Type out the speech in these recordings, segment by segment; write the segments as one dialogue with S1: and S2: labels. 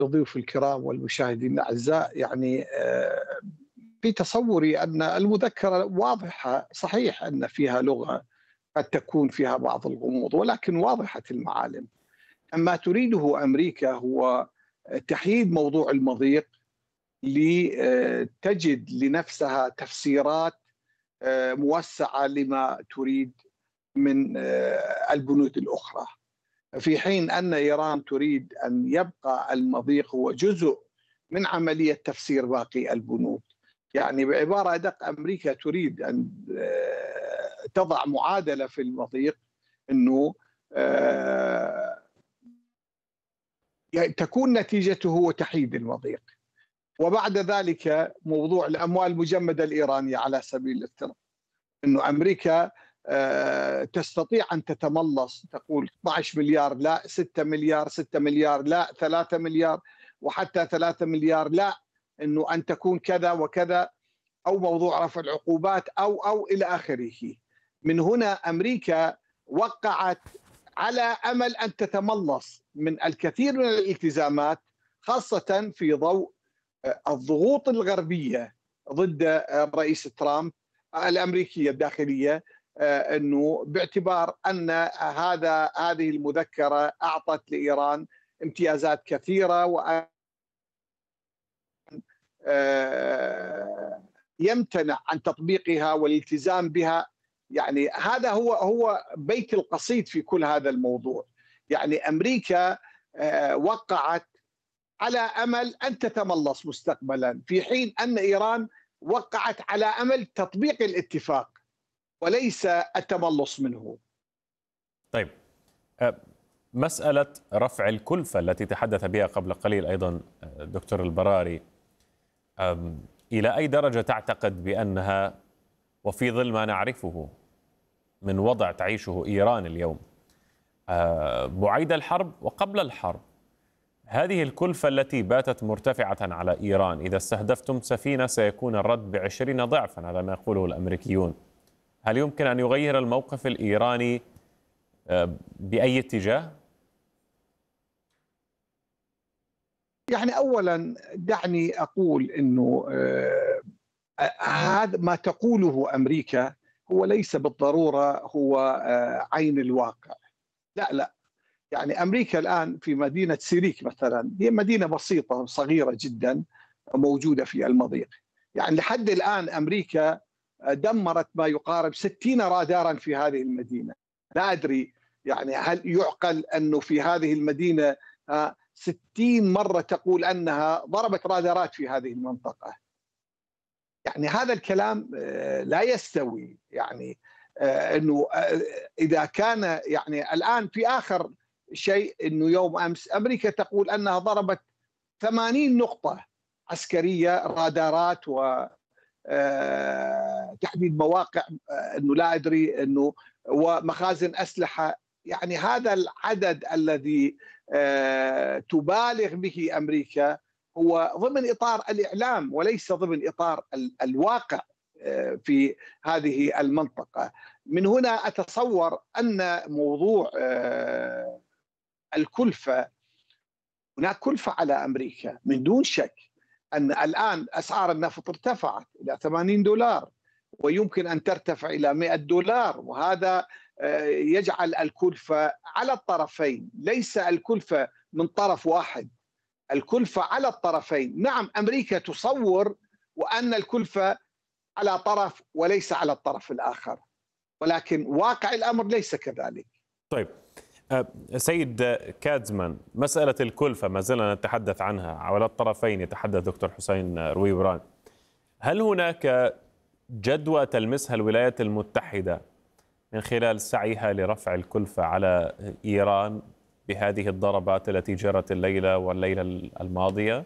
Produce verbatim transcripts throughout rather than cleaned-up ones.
S1: الضيوف الكرام والمشاهدين الأعزاء، يعني آه، في تصوري أن المذكرة واضحة. صحيح أن فيها لغة قد تكون فيها بعض الغموض، ولكن واضحة المعالم. أما تريده أمريكا هو تحييد موضوع المضيق لتجد لنفسها تفسيرات آه، موسعة لما تريد من آه، البنود الأخرى، في حين أن إيران تريد أن يبقى المضيق هو جزء من عملية تفسير باقي البنود. يعني بعبارة أدق، أمريكا تريد أن آه، تضع معادلة في المضيق أنه آه، تكون نتيجته هو تحييد المضيق، وبعد ذلك موضوع الأموال المجمدة الإيرانية على سبيل الافتراض أنه أمريكا آه، تستطيع أن تتملص، تقول اثني عشر مليار لا، ستة مليار، ستة مليار لا، ثلاثة مليار، وحتى ثلاثة مليار لا، أنه أن تكون كذا وكذا، أو موضوع رفع العقوبات أو أو إلى آخره. من هنا أمريكا وقعت على أمل أن تتملص من الكثير من الالتزامات، خاصة في ضوء الضغوط الغربية ضد الرئيس ترامب الأمريكية الداخلية، أنه باعتبار أن هذا هذه المذكرة أعطت لإيران امتيازات كثيرة، و يمتنع عن تطبيقها والالتزام بها. يعني هذا هو هو بيت القصيد في كل هذا الموضوع. يعني أمريكا وقعت على أمل أن تتملص مستقبلا، في حين أن إيران وقعت على أمل تطبيق الاتفاق وليس التملص منه.
S2: طيب، مسألة رفع الكلفة التي تحدث بها قبل قليل أيضا دكتور البراري، إلى أي درجة تعتقد بأنها، وفي ظل ما نعرفه من وضع تعيشه إيران اليوم بعيد الحرب وقبل الحرب، هذه الكلفة التي باتت مرتفعة على إيران، إذا استهدفتم سفينة سيكون الرد بعشرين ضعفا، هذا ما يقوله الأمريكيون، هل يمكن أن يغير الموقف الإيراني بأي اتجاه؟
S1: يعني أولا دعني أقول أنه هذا ما تقوله أمريكا هو ليس بالضرورة هو عين الواقع. لا لا، يعني أمريكا الآن في مدينة سيريك مثلا، هي مدينة بسيطة صغيرة جدا موجودة في المضيق. يعني لحد الآن أمريكا دمرت ما يقارب ستين رادارا في هذه المدينة. لا أدري يعني هل يعقل أنه في هذه المدينة ستين مرة تقول أنها ضربت رادارات في هذه المنطقة؟ يعني هذا الكلام لا يستوي. يعني أنه إذا كان يعني الآن في آخر شيء، أنه يوم أمس أمريكا تقول أنها ضربت ثمانين نقطة عسكرية، رادارات و تحديد مواقع، أنه لا أدري أنه ومخازن أسلحة. يعني هذا العدد الذي تبالغ به أمريكا هو ضمن إطار الإعلام وليس ضمن إطار الواقع في هذه المنطقة. من هنا أتصور أن موضوع الكلفة، هناك كلفة على أمريكا من دون شك. أن الآن أسعار النفط ارتفعت إلى ثمانين دولار، ويمكن أن ترتفع إلى مئة دولار، وهذا يجعل الكلفة على الطرفين، ليس الكلفة من طرف واحد، الكلفة على الطرفين. نعم أمريكا تصور وأن الكلفة على طرف وليس على الطرف الآخر، ولكن واقع الأمر ليس كذلك.
S2: طيب سيد كادزمان، مسألة الكلفة ما زلنا نتحدث عنها على الطرفين، يتحدث دكتور حسين رويبران. هل هناك جدوى تلمسها الولايات المتحدة من خلال سعيها لرفع الكلفة على إيران بهذه الضربات التي جرت الليلة والليلة الماضية؟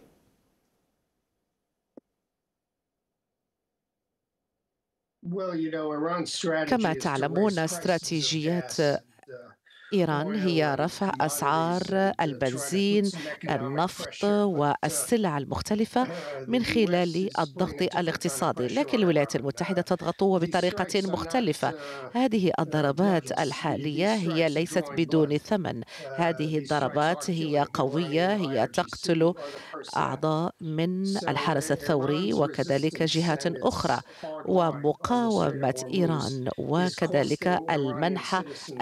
S3: كما تعلمون، استراتيجيات إيران هي رفع أسعار البنزين، النفط والسلع المختلفة من خلال الضغط الاقتصادي، لكن الولايات المتحدة تضغط وبطريقة مختلفة. هذه الضربات الحالية هي ليست بدون ثمن، هذه الضربات هي قوية، هي تقتل أعضاء من الحرس الثوري وكذلك جهات أخرى، ومقاومة إيران وكذلك المنح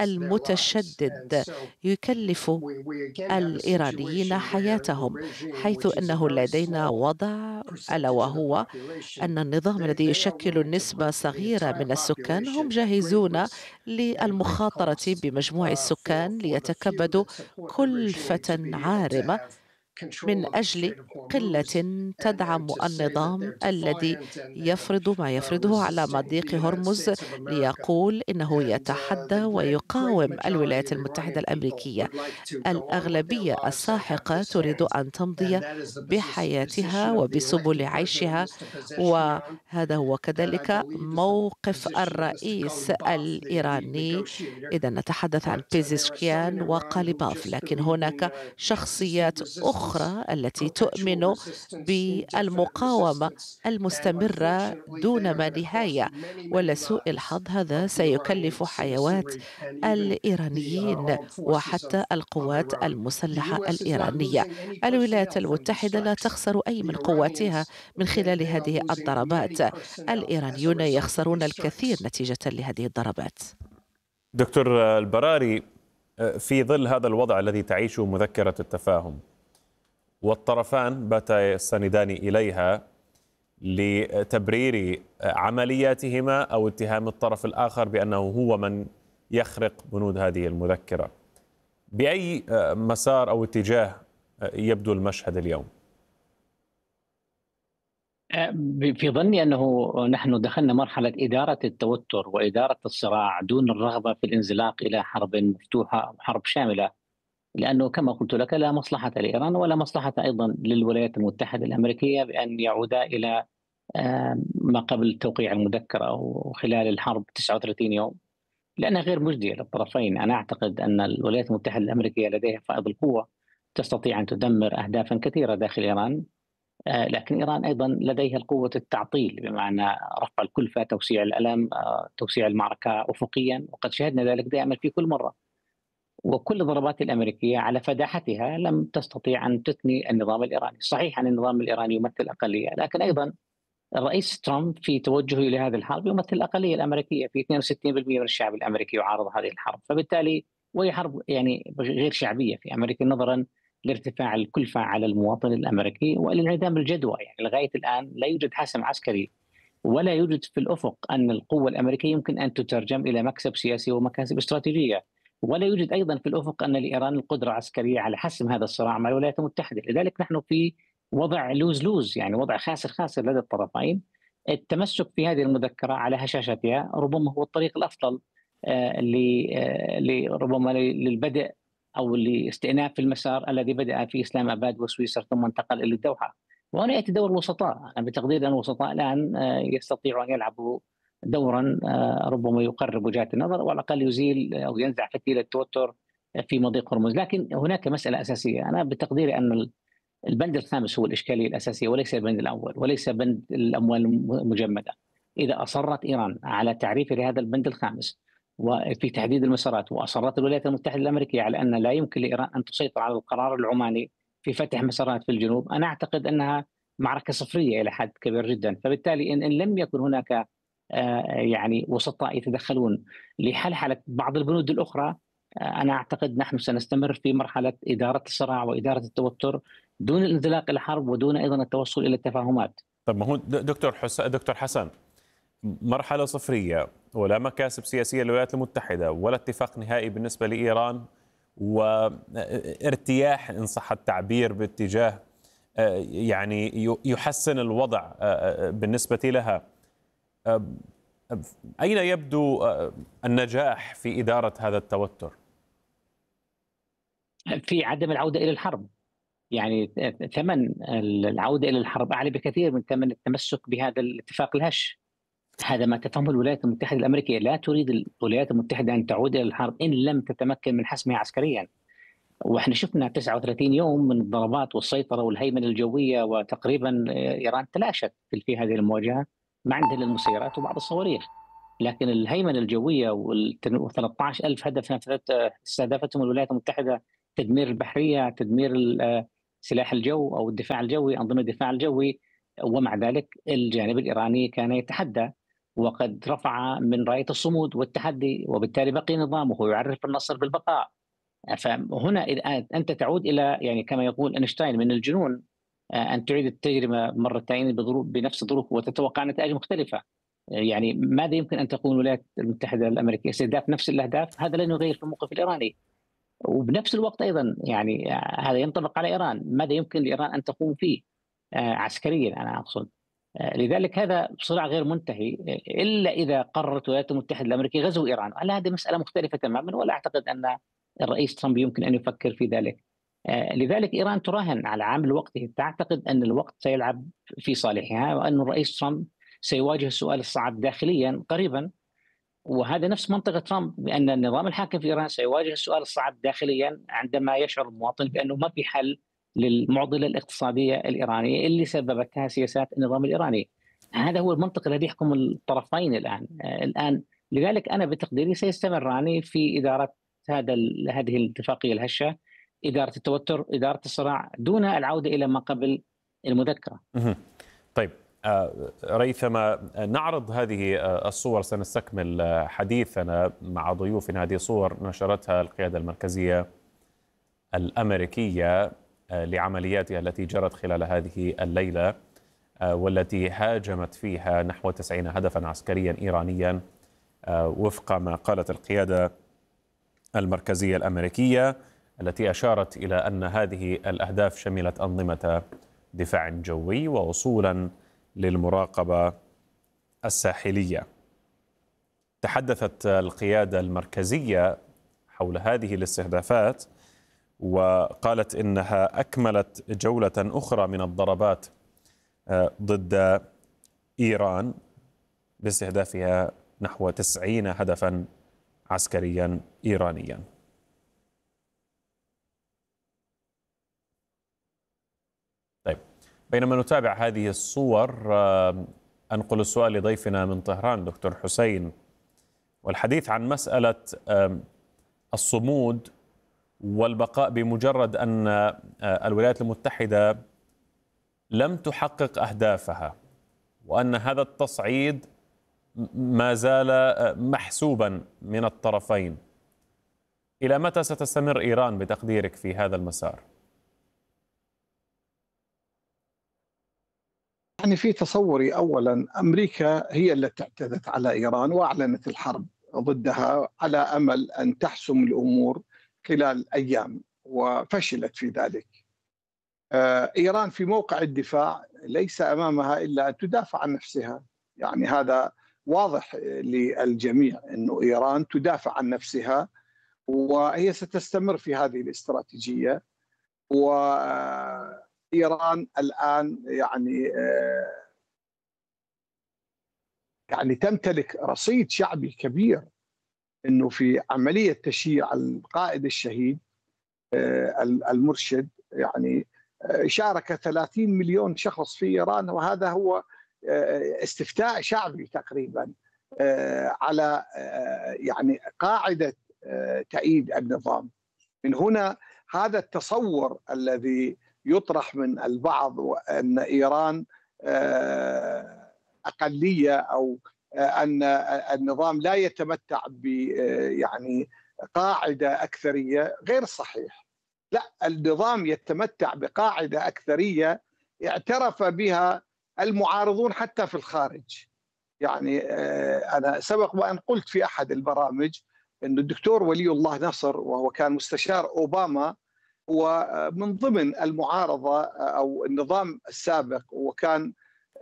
S3: المتشدد يكلف الإيرانيين حياتهم، حيث أنه لدينا وضع ألا وهو أن النظام الذي يشكل نسبة صغيرة من السكان هم جاهزون للمخاطرة بمجموع السكان ليتكبدوا كلفة عارمة من أجل قلة تدعم النظام الذي يفرض ما يفرضه على مضيق هرمز، ليقول إنه يتحدى ويقاوم الولايات المتحدة الأمريكية. الأغلبية الساحقة تريد أن تمضي بحياتها وبسبل عيشها، وهذا هو كذلك موقف الرئيس الإيراني إذا نتحدث عن بيزيشكيان وقاليباف. لكن هناك شخصيات أخرى التي تؤمن بالمقاومة المستمرة دون ما نهاية، ولسوء الحظ هذا سيكلف حيوات الإيرانيين وحتى القوات المسلحة الإيرانية. الولايات المتحدة لا تخسر أي من قواتها من خلال هذه الضربات، الإيرانيون يخسرون الكثير نتيجة لهذه الضربات.
S2: دكتور البراري، في ظل هذا الوضع الذي تعيشه مذكرة التفاهم والطرفان باتا يستندان إليها لتبرير عملياتهما أو اتهام الطرف الآخر بأنه هو من يخرق بنود هذه المذكرة، بأي مسار أو اتجاه يبدو المشهد اليوم؟
S4: في ظني أنه نحن دخلنا مرحلة إدارة التوتر وإدارة الصراع دون الرغبة في الانزلاق إلى حرب مفتوحة أو حرب شاملة، لأنه كما قلت لك لا مصلحة لإيران ولا مصلحة أيضا للولايات المتحدة الأمريكية بأن يعودا إلى ما قبل توقيع المذكرة أو خلال الحرب تسعة وثلاثين يوم، لأنها غير مجدية للطرفين. أنا أعتقد أن الولايات المتحدة الأمريكية لديها فائض القوة، تستطيع أن تدمر أهدافا كثيرة داخل إيران، لكن إيران أيضا لديها قوة التعطيل، بمعنى رفع الكلفة، توسيع الألم، توسيع المعركة أفقيا، وقد شاهدنا ذلك دائما في كل مرة. وكل الضربات الأمريكية على فداحتها لم تستطيع أن تثني النظام الإيراني. صحيح أن النظام الإيراني يمثل أقلية، لكن أيضا الرئيس ترامب في توجهه إلى هذه الحرب يمثل الأقلية الأمريكية، في اثنين وستين بالمئة من الشعب الأمريكي يعارض هذه الحرب، فبالتالي وهي حرب يعني غير شعبية في أمريكا نظرا لارتفاع الكلفة على المواطن الأمريكي ولانعدام الجدوى. يعني لغاية الآن لا يوجد حسم عسكري ولا يوجد في الأفق أن القوة الأمريكية يمكن أن تترجم إلى مكسب سياسي ومكاسب استراتيجية، ولا يوجد أيضا في الأفق أن لإيران القدرة العسكرية على حسم هذا الصراع مع الولايات المتحدة. لذلك نحن في وضع لوز لوز، يعني وضع خاسر خاسر لدى الطرفين. التمسك في هذه المذكرة على هشاشتها ربما هو الطريق الأفضل لربما للبدء أو لاستئناف المسار الذي بدأ في إسلام أباد وسويسرا ثم انتقل إلى الدوحة. وهنا يأتي دور الوسطاء. أنا بتقدير أن الوسطاء الآن يستطيعوا أن يلعبوا دورا ربما يقرب وجهات النظر وعلى الأقل يزيل أو ينزع فتيل التوتر في مضيق هرمز. لكن هناك مسألة أساسية، أنا بتقديري أن البند الخامس هو الإشكالية الأساسية وليس البند الأول وليس بند الأموال المجمدة. إذا أصرت إيران على تعريف لهذا البند الخامس وفي تحديد المسارات، وأصرت الولايات المتحدة الأمريكية على أن لا يمكن لإيران أن تسيطر على القرار العماني في فتح مسارات في الجنوب، أنا أعتقد أنها معركة صفرية إلى حد كبير جدا. فبالتالي إن, إن لم يكن هناك يعني وسطاء يتدخلون لحلحلة بعض البنود الأخرى، أنا أعتقد نحن سنستمر في مرحلة إدارة الصراع وإدارة التوتر دون الانزلاق إلى الحرب ودون أيضا التوصل إلى التفاهمات.
S2: طب ما هو دكتور حسن دكتور حسن مرحلة صفرية ولا مكاسب سياسية للولايات المتحدة ولا اتفاق نهائي بالنسبة لإيران، وارتياح إن صح التعبير باتجاه يعني يحسن الوضع بالنسبة لها. أين يبدو النجاح في إدارة هذا التوتر؟
S4: في عدم العودة إلى الحرب. يعني ثمن العودة إلى الحرب أعلى بكثير من ثمن التمسك بهذا الاتفاق الهش. هذا ما تفهمه الولايات المتحدة الأمريكية. لا تريد الولايات المتحدة أن تعود إلى الحرب إن لم تتمكن من حسمها عسكريا. واحنا شفنا تسعة وثلاثين يوم من الضربات والسيطرة والهيمنة الجوية، وتقريبا إيران تلاشت في هذه المواجهة، ما عندها إلا المسيرات وبعض الصواريخ. لكن الهيمنة الجوية وال ثلاثة عشر ألف هدف استهدفتهم الولايات المتحدة، تدمير البحرية، تدمير سلاح الجو أو الدفاع الجوي، أنظمة الدفاع الجوي، ومع ذلك الجانب الإيراني كان يتحدى وقد رفع من راية الصمود والتحدي، وبالتالي بقي نظامه ويعرف النصر بالبقاء. فهنا أنت تعود إلى، يعني كما يقول أينشتاين، من الجنون أن تعيد التجربة مرتين بظروف بنفس الظروف وتتوقع نتائج مختلفة. يعني ماذا يمكن أن تقول الولايات المتحدة الأمريكية؟ استهداف نفس الأهداف، هذا لن يغير في الموقف الإيراني. وبنفس الوقت أيضا يعني هذا ينطبق على إيران، ماذا يمكن لإيران أن تقوم فيه عسكريا أنا أقصد. لذلك هذا صراع غير منتهي إلا إذا قررت الولايات المتحدة الأمريكية غزو إيران، على هذه مسألة مختلفة تماما، ولا أعتقد أن الرئيس ترامب يمكن أن يفكر في ذلك. لذلك إيران تراهن على عامل وقته، تعتقد أن الوقت سيلعب في صالحها، وأن الرئيس ترامب سيواجه السؤال الصعب داخليا قريبا. وهذا نفس منطقة ترامب، بأن النظام الحاكم في إيران سيواجه السؤال الصعب داخليا عندما يشعر المواطن بأنه ما في حل للمعضلة الاقتصادية الإيرانية اللي سببتها سياسات النظام الإيراني. هذا هو المنطق الذي يحكم الطرفين الآن الآن لذلك أنا بتقديري سيستمران في إدارة هذا هذه الاتفاقية الهشة، إدارة التوتر، إدارة الصراع، دون العودة إلى ما قبل المذكرة.
S2: طيب ريثما، نعرض هذه الصور، سنستكمل حديثنا مع ضيوفنا. هذه صور نشرتها القيادة المركزية الأمريكية لعملياتها التي جرت خلال هذه الليلة، والتي هاجمت فيها نحو تسعين هدفا عسكريا إيرانيا وفق ما قالت القيادة المركزية الأمريكية، التي أشارت إلى أن هذه الأهداف شملت أنظمة دفاع جوي ووصولا للمراقبة الساحلية. تحدثت القيادة المركزية حول هذه الاستهدافات وقالت إنها أكملت جولة أخرى من الضربات ضد إيران باستهدافها نحو تسعين هدفا عسكريا إيرانيا. طيب، بينما نتابع هذه الصور أنقل السؤال لضيفنا من طهران دكتور حسين، والحديث عن مسألة الصمود والبقاء بمجرد أن الولايات المتحدة لم تحقق أهدافها، وأن هذا التصعيد ما زال محسوبا من الطرفين. إلى متى ستستمر إيران بتقديرك في هذا المسار؟
S1: يعني في تصوري أولا أمريكا هي التي اعتدت على إيران وأعلنت الحرب ضدها على أمل أن تحسم الأمور خلال أيام، وفشلت في ذلك. إيران في موقع الدفاع، ليس أمامها إلا أن تدافع عن نفسها. يعني هذا واضح للجميع أنه إيران تدافع عن نفسها، وهي ستستمر في هذه الاستراتيجية. وإيران الآن يعني يعني تمتلك رصيد شعبي كبير، أنه في عملية تشييع القائد الشهيد المرشد يعني شارك ثلاثين مليون شخص في إيران، وهذا هو استفتاء شعبي تقريبا على يعني قاعدة تأييد النظام. من هنا هذا التصور الذي يطرح من البعض أن إيران أقلية أو أن النظام لا يتمتع ب يعني قاعدة أكثرية غير صحيح. لا، النظام يتمتع بقاعدة أكثرية اعترف بها المعارضون حتى في الخارج. يعني أنا سبق وأن قلت في أحد البرامج أن الدكتور ولي الله نصر، وهو كان مستشار أوباما، ومن ضمن المعارضة أو النظام السابق، وكان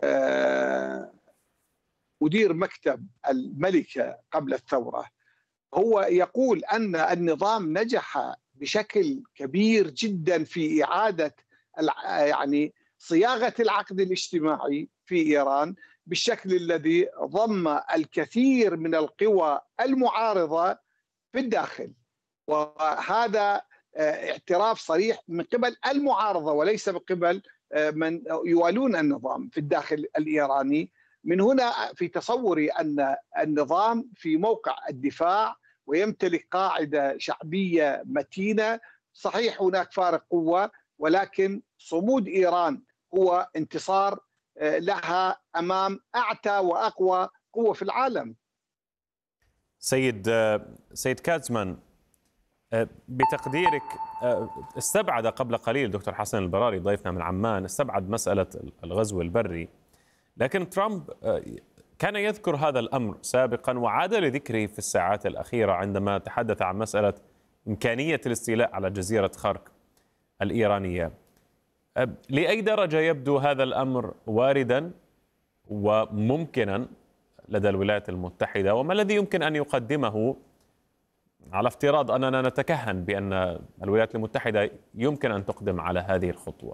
S1: مدير مكتب الملكة قبل الثورة، هو يقول أن النظام نجح بشكل كبير جدا في إعادة يعني صياغة العقد الاجتماعي في إيران بالشكل الذي ضم الكثير من القوى المعارضة في الداخل، وهذا اعتراف صريح من قبل المعارضة وليس من قبل من يوالون النظام في الداخل الإيراني. من هنا في تصوري أن النظام في موقع الدفاع ويمتلك قاعدة شعبية متينة. صحيح هناك فارق قوة، ولكن صمود إيران هو انتصار لها أمام أعتى وأقوى قوة في العالم.
S2: سيد سيد كاتزمان، بتقديرك استبعد قبل قليل دكتور حسن البراري ضيفنا من عمان استبعد مسألة الغزو البري، لكن ترامب كان يذكر هذا الأمر سابقا وعاد لذكره في الساعات الأخيرة عندما تحدث عن مسألة إمكانية الاستيلاء على جزيرة خرق الإيرانية. لأي درجة يبدو هذا الأمر واردا وممكنا لدى الولايات المتحدة، وما الذي يمكن أن يقدمه على افتراض أننا نتكهن بأن الولايات المتحدة يمكن أن تقدم على هذه الخطوة؟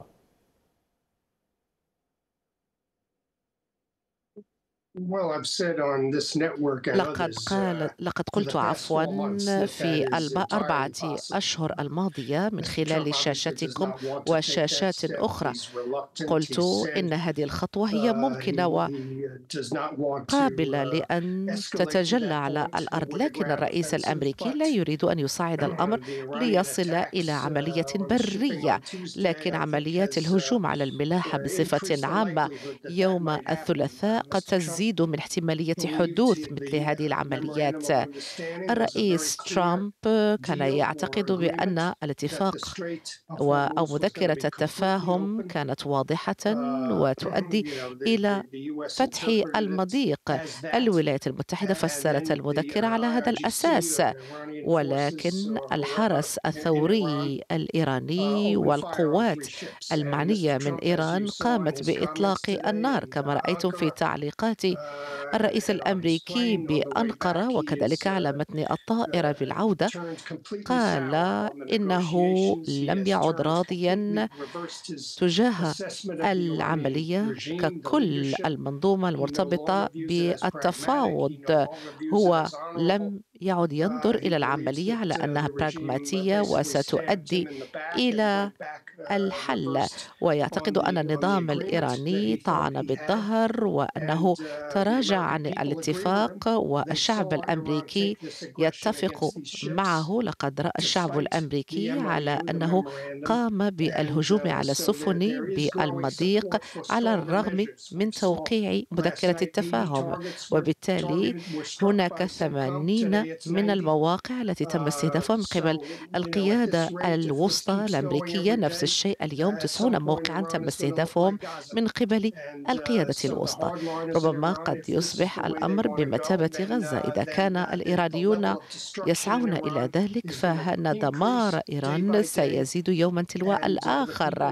S3: لقد قال لقد قلت عفوا في الأربعة أشهر الماضية من خلال شاشتكم وشاشات أخرى، قلت إن هذه الخطوة هي ممكنة وقابلة لأن تتجلى على الأرض، لكن الرئيس الأمريكي لا يريد أن يصعد الأمر ليصل إلى عملية برية، لكن عمليات الهجوم على الملاحة بصفة عامة يوم الثلاثاء قد تزيد من احتمالية حدوث مثل هذه العمليات. الرئيس ترامب كان يعتقد بأن الاتفاق أو مذكرة التفاهم كانت واضحة وتؤدي إلى فتح المضيق. الولايات المتحدة فسرت المذكرة على هذا الأساس، ولكن الحرس الثوري الإيراني والقوات المعنية من إيران قامت بإطلاق النار كما رأيتم في تعليقات الرئيس الأمريكي بأنقرة وكذلك على متن الطائرة بالعودة. قال إنه لم يعد راضيا تجاه العملية ككل المنظومة المرتبطة بالتفاوض. هو لم يعد ينظر إلى العملية على أنها براغماتية وستؤدي إلى الحل، ويعتقد أن النظام الإيراني طعن بالظهر وأنه تراجع عن الاتفاق، والشعب الأمريكي يتفق معه. لقد رأى الشعب الأمريكي على أنه قام بالهجوم على السفن بالمضيق على الرغم من توقيع مذكرة التفاهم، وبالتالي هناك ثمانين من المواقع التي تم استهدافها من قبل القيادة الوسطى الأمريكية. نفس الشيء اليوم تسعون موقعا تم استهدافهم من قبل القيادة الوسطى. ربما قد يصبح الأمر بمثابة غزة إذا كان الإيرانيون يسعون إلى ذلك، فإن دمار إيران سيزيد يوما تلو الآخر،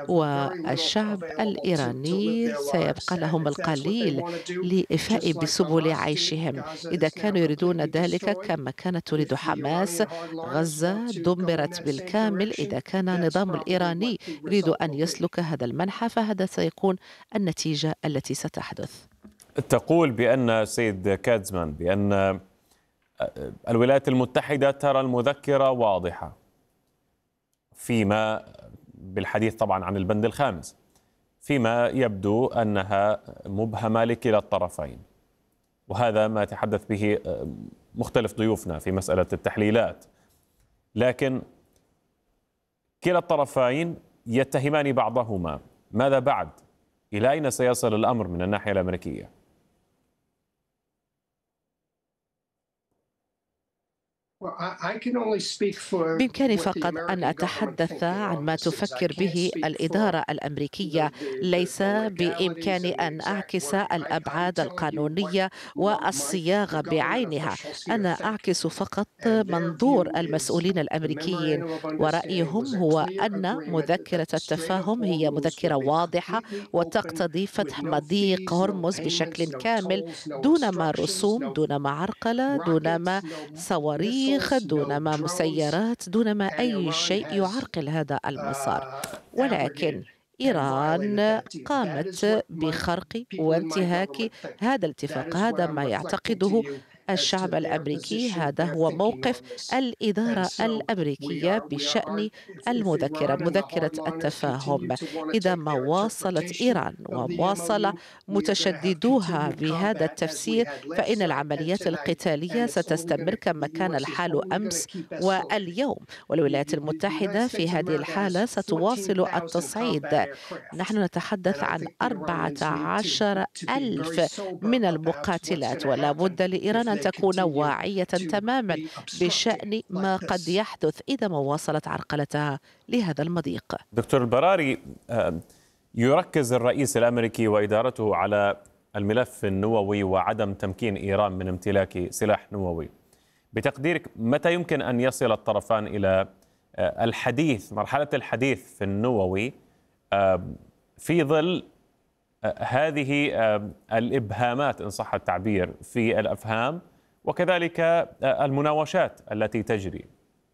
S3: والشعب الإيراني سيبقى لهم القليل لإفاء بسبل عيشهم. إذا كانوا يريدون ذلك كما كانت تريد حماس، غزة دمرت بالكامل. إذا كان النظام الإيراني يريد أن يسلك هذا المنحى فهذا سيكون النتيجة التي ستحدث.
S2: تقول بأن سيد كاتزمان بأن الولايات المتحدة ترى المذكرة واضحة، فيما بالحديث طبعا عن البند الخامس، فيما يبدو أنها مبهمة لكلا الطرفين، وهذا ما تحدث به مختلف ضيوفنا في مسألة التحليلات. لكن كلا الطرفين يتهمان بعضهما، ماذا بعد؟ إلى أين سيصل الأمر من الناحية الأمريكية؟
S3: بإمكاني فقط أن أتحدث عن ما تفكر به الإدارة الأمريكية. ليس بإمكاني أن أعكس الأبعاد القانونية والصياغة بعينها. أنا أعكس فقط منظور المسؤولين الأمريكيين، ورأيهم هو أن مذكرة التفاهم هي مذكرة واضحة وتقتضي فتح مضيق هرمز بشكل كامل دون ما رسوم، دون ما عرقلة، دون ما صواريخ، دون ما مسيرات، دون ما أي شيء يعرقل هذا المسار. ولكن إيران قامت بخرق وانتهاك هذا الاتفاق. هذا ما يعتقده الشعب الأمريكي، هذا هو موقف الإدارة الأمريكية بشأن المذكرة، مذكرة التفاهم. إذا ما واصلت إيران وواصل متشددوها بهذا التفسير فإن العمليات القتالية ستستمر كما كان الحال أمس واليوم، والولايات المتحدة في هذه الحالة ستواصل التصعيد. نحن نتحدث عن أربعة عشر ألف من المقاتلات، ولا بد لإيران أن تكون واعية تماما بشأن ما قد يحدث إذا ما واصلت عرقلتها لهذا المضيق.
S2: دكتور البراري، يركز الرئيس الأمريكي وإدارته على الملف النووي وعدم تمكين إيران من امتلاك سلاح نووي. بتقديرك متى يمكن أن يصل الطرفان إلى الحديث، مرحلة الحديث في النووي، في ظل هذه الإبهامات إن صح التعبير في الأفهام وكذلك المناوشات التي تجري؟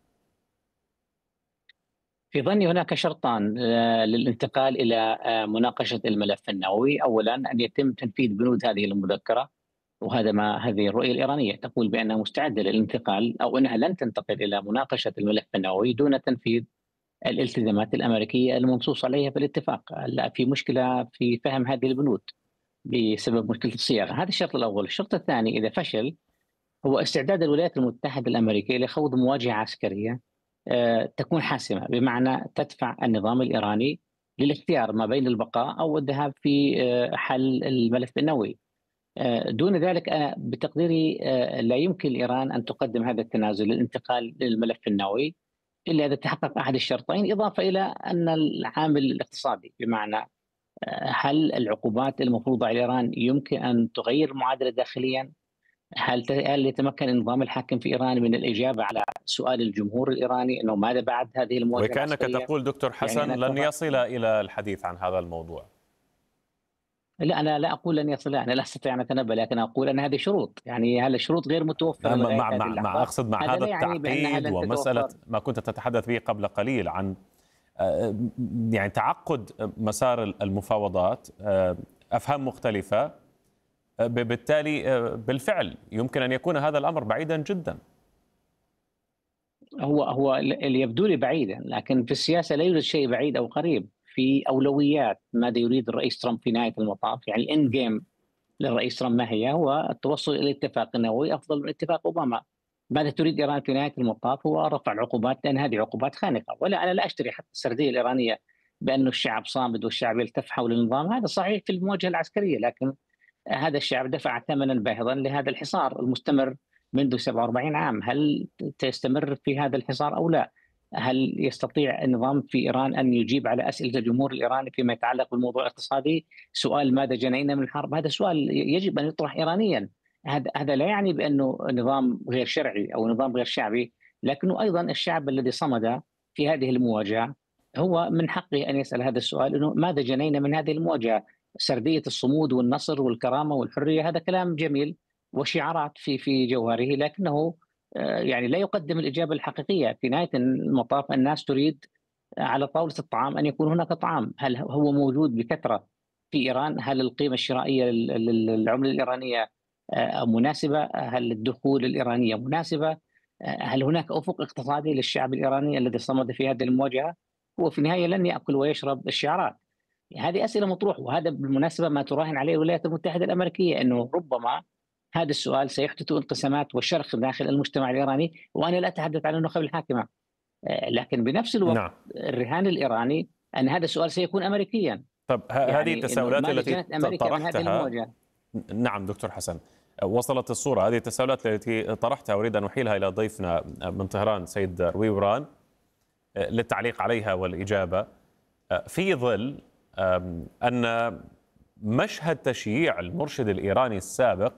S4: في ظني هناك شرطان للانتقال إلى مناقشة الملف النووي. أولا أن يتم تنفيذ بنود هذه المذكرة، وهذا ما هذه الرؤية الإيرانية تقول بأنها مستعدة للانتقال أو أنها لن تنتقل إلى مناقشة الملف النووي دون تنفيذ الالتزامات الأمريكية المنصوص عليها في الاتفاق. لا في مشكلة في فهم هذه البنود بسبب مشكلة الصياغة. هذا الشرط الأول. الشرط الثاني إذا فشل هو استعداد الولايات المتحدة الأمريكية لخوض مواجهة عسكرية تكون حاسمة، بمعنى تدفع النظام الإيراني للاختيار ما بين البقاء أو الذهاب في حل الملف النووي. دون ذلك أنا بتقديري لا يمكن لإيران أن تقدم هذا التنازل للانتقال للملف النووي إلا إذا تحقق أحد الشرطين، إضافة إلى أن العامل الاقتصادي، بمعنى هل العقوبات المفروضة على إيران يمكن أن تغير المعادلة داخليا؟ هل هل يتمكن النظام الحاكم في إيران من الإجابة على سؤال الجمهور الإيراني أنه ماذا بعد هذه المواجهة
S2: العسكرية؟ وكأنك تقول دكتور حسن يعني لن يصل إلى الحديث عن هذا الموضوع.
S4: لا أنا لا أقول لن يصل، أنا لا أستطيع أن أتنبأ، لكن أقول أن هذه شروط، يعني هذه الشروط غير متوفرة
S2: مع, مع, مع أقصد مع هذا, هذا التعقيد ومسألة ما كنت تتحدث به قبل قليل عن يعني تعقد مسار المفاوضات، أفهام مختلفة، بالتالي بالفعل يمكن أن يكون هذا الأمر بعيدا جدا.
S4: هو هو اللي يبدو لي بعيدا، لكن في السياسة لا يوجد شيء بعيد أو قريب. في أولويات ماذا يريد الرئيس ترامب في نهاية المطاف، يعني الإند جيم للرئيس ترامب ما هي؟ هو التوصل إلى اتفاق نووي أفضل من اتفاق أوباما. ماذا تريد إيران في نهاية المطاف؟ هو رفع العقوبات، لأن هذه عقوبات خانقة. ولا أنا لا أشتري حتى السردية الإيرانية بأن الشعب صامد والشعب يلتف حول النظام. هذا صحيح في المواجهة العسكرية، لكن هذا الشعب دفع ثمنا باهظا لهذا الحصار المستمر منذ سبعة وأربعين عام. هل تستمر في هذا الحصار أو لا؟ هل يستطيع النظام في إيران أن يجيب على أسئلة الجمهور الإيراني فيما يتعلق بالموضوع الاقتصادي؟ سؤال ماذا جنينا من الحرب، هذا سؤال يجب أن يطرح إيرانيا. هذا هذا لا يعني بأنه نظام غير شرعي أو نظام غير شعبي، لكنه أيضا الشعب الذي صمد في هذه المواجهة هو من حقه أن يسأل هذا السؤال، إنه ماذا جنينا من هذه المواجهة؟ سردية الصمود والنصر والكرامة والحرية هذا كلام جميل وشعارات في في جوهره، لكنه يعني لا يقدم الإجابة الحقيقية. في نهاية المطاف الناس تريد على طاولة الطعام أن يكون هناك طعام. هل هو موجود بكثرة في إيران؟ هل القيمة الشرائية للعملة الإيرانية مناسبة؟ هل الدخول الإيرانية مناسبة؟ هل هناك أفق اقتصادي للشعب الإيراني الذي صمد في هذه المواجهة؟ هو في النهاية لن يأكل ويشرب الشعارات. هذه أسئلة مطروحة، وهذا بالمناسبة ما تراهن عليه الولايات المتحدة الأمريكية، أنه ربما هذا السؤال سيحدث انقسامات وشرخ داخل المجتمع الإيراني، وأنا لا أتحدث عن النخب الحاكمة، لكن بنفس الوقت نعم. الرهان الإيراني أن هذا السؤال سيكون أمريكيا.
S2: طب يعني هذه التساؤلات التي طرحتها، نعم دكتور حسن، وصلت الصورة. هذه التساؤلات التي طرحتها أريد أن أحيلها إلى ضيفنا من طهران سيد رويوران للتعليق عليها والإجابة، في ظل أن مشهد تشييع المرشد الإيراني السابق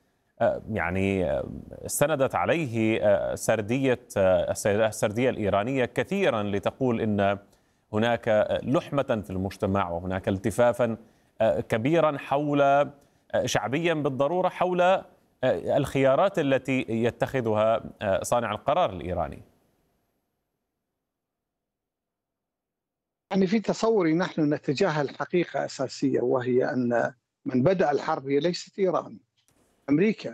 S2: يعني استندت عليه سردية السردية الإيرانية كثيرا لتقول إن هناك لحمة في المجتمع وهناك التفافا كبيرا حول شعبيا بالضرورة حول الخيارات التي يتخذها صانع القرار الإيراني.
S1: يعني في تصوري نحن نتجاهل حقيقة أساسية، وهي أن من بدأ الحرب هي ليست إيران، أمريكا.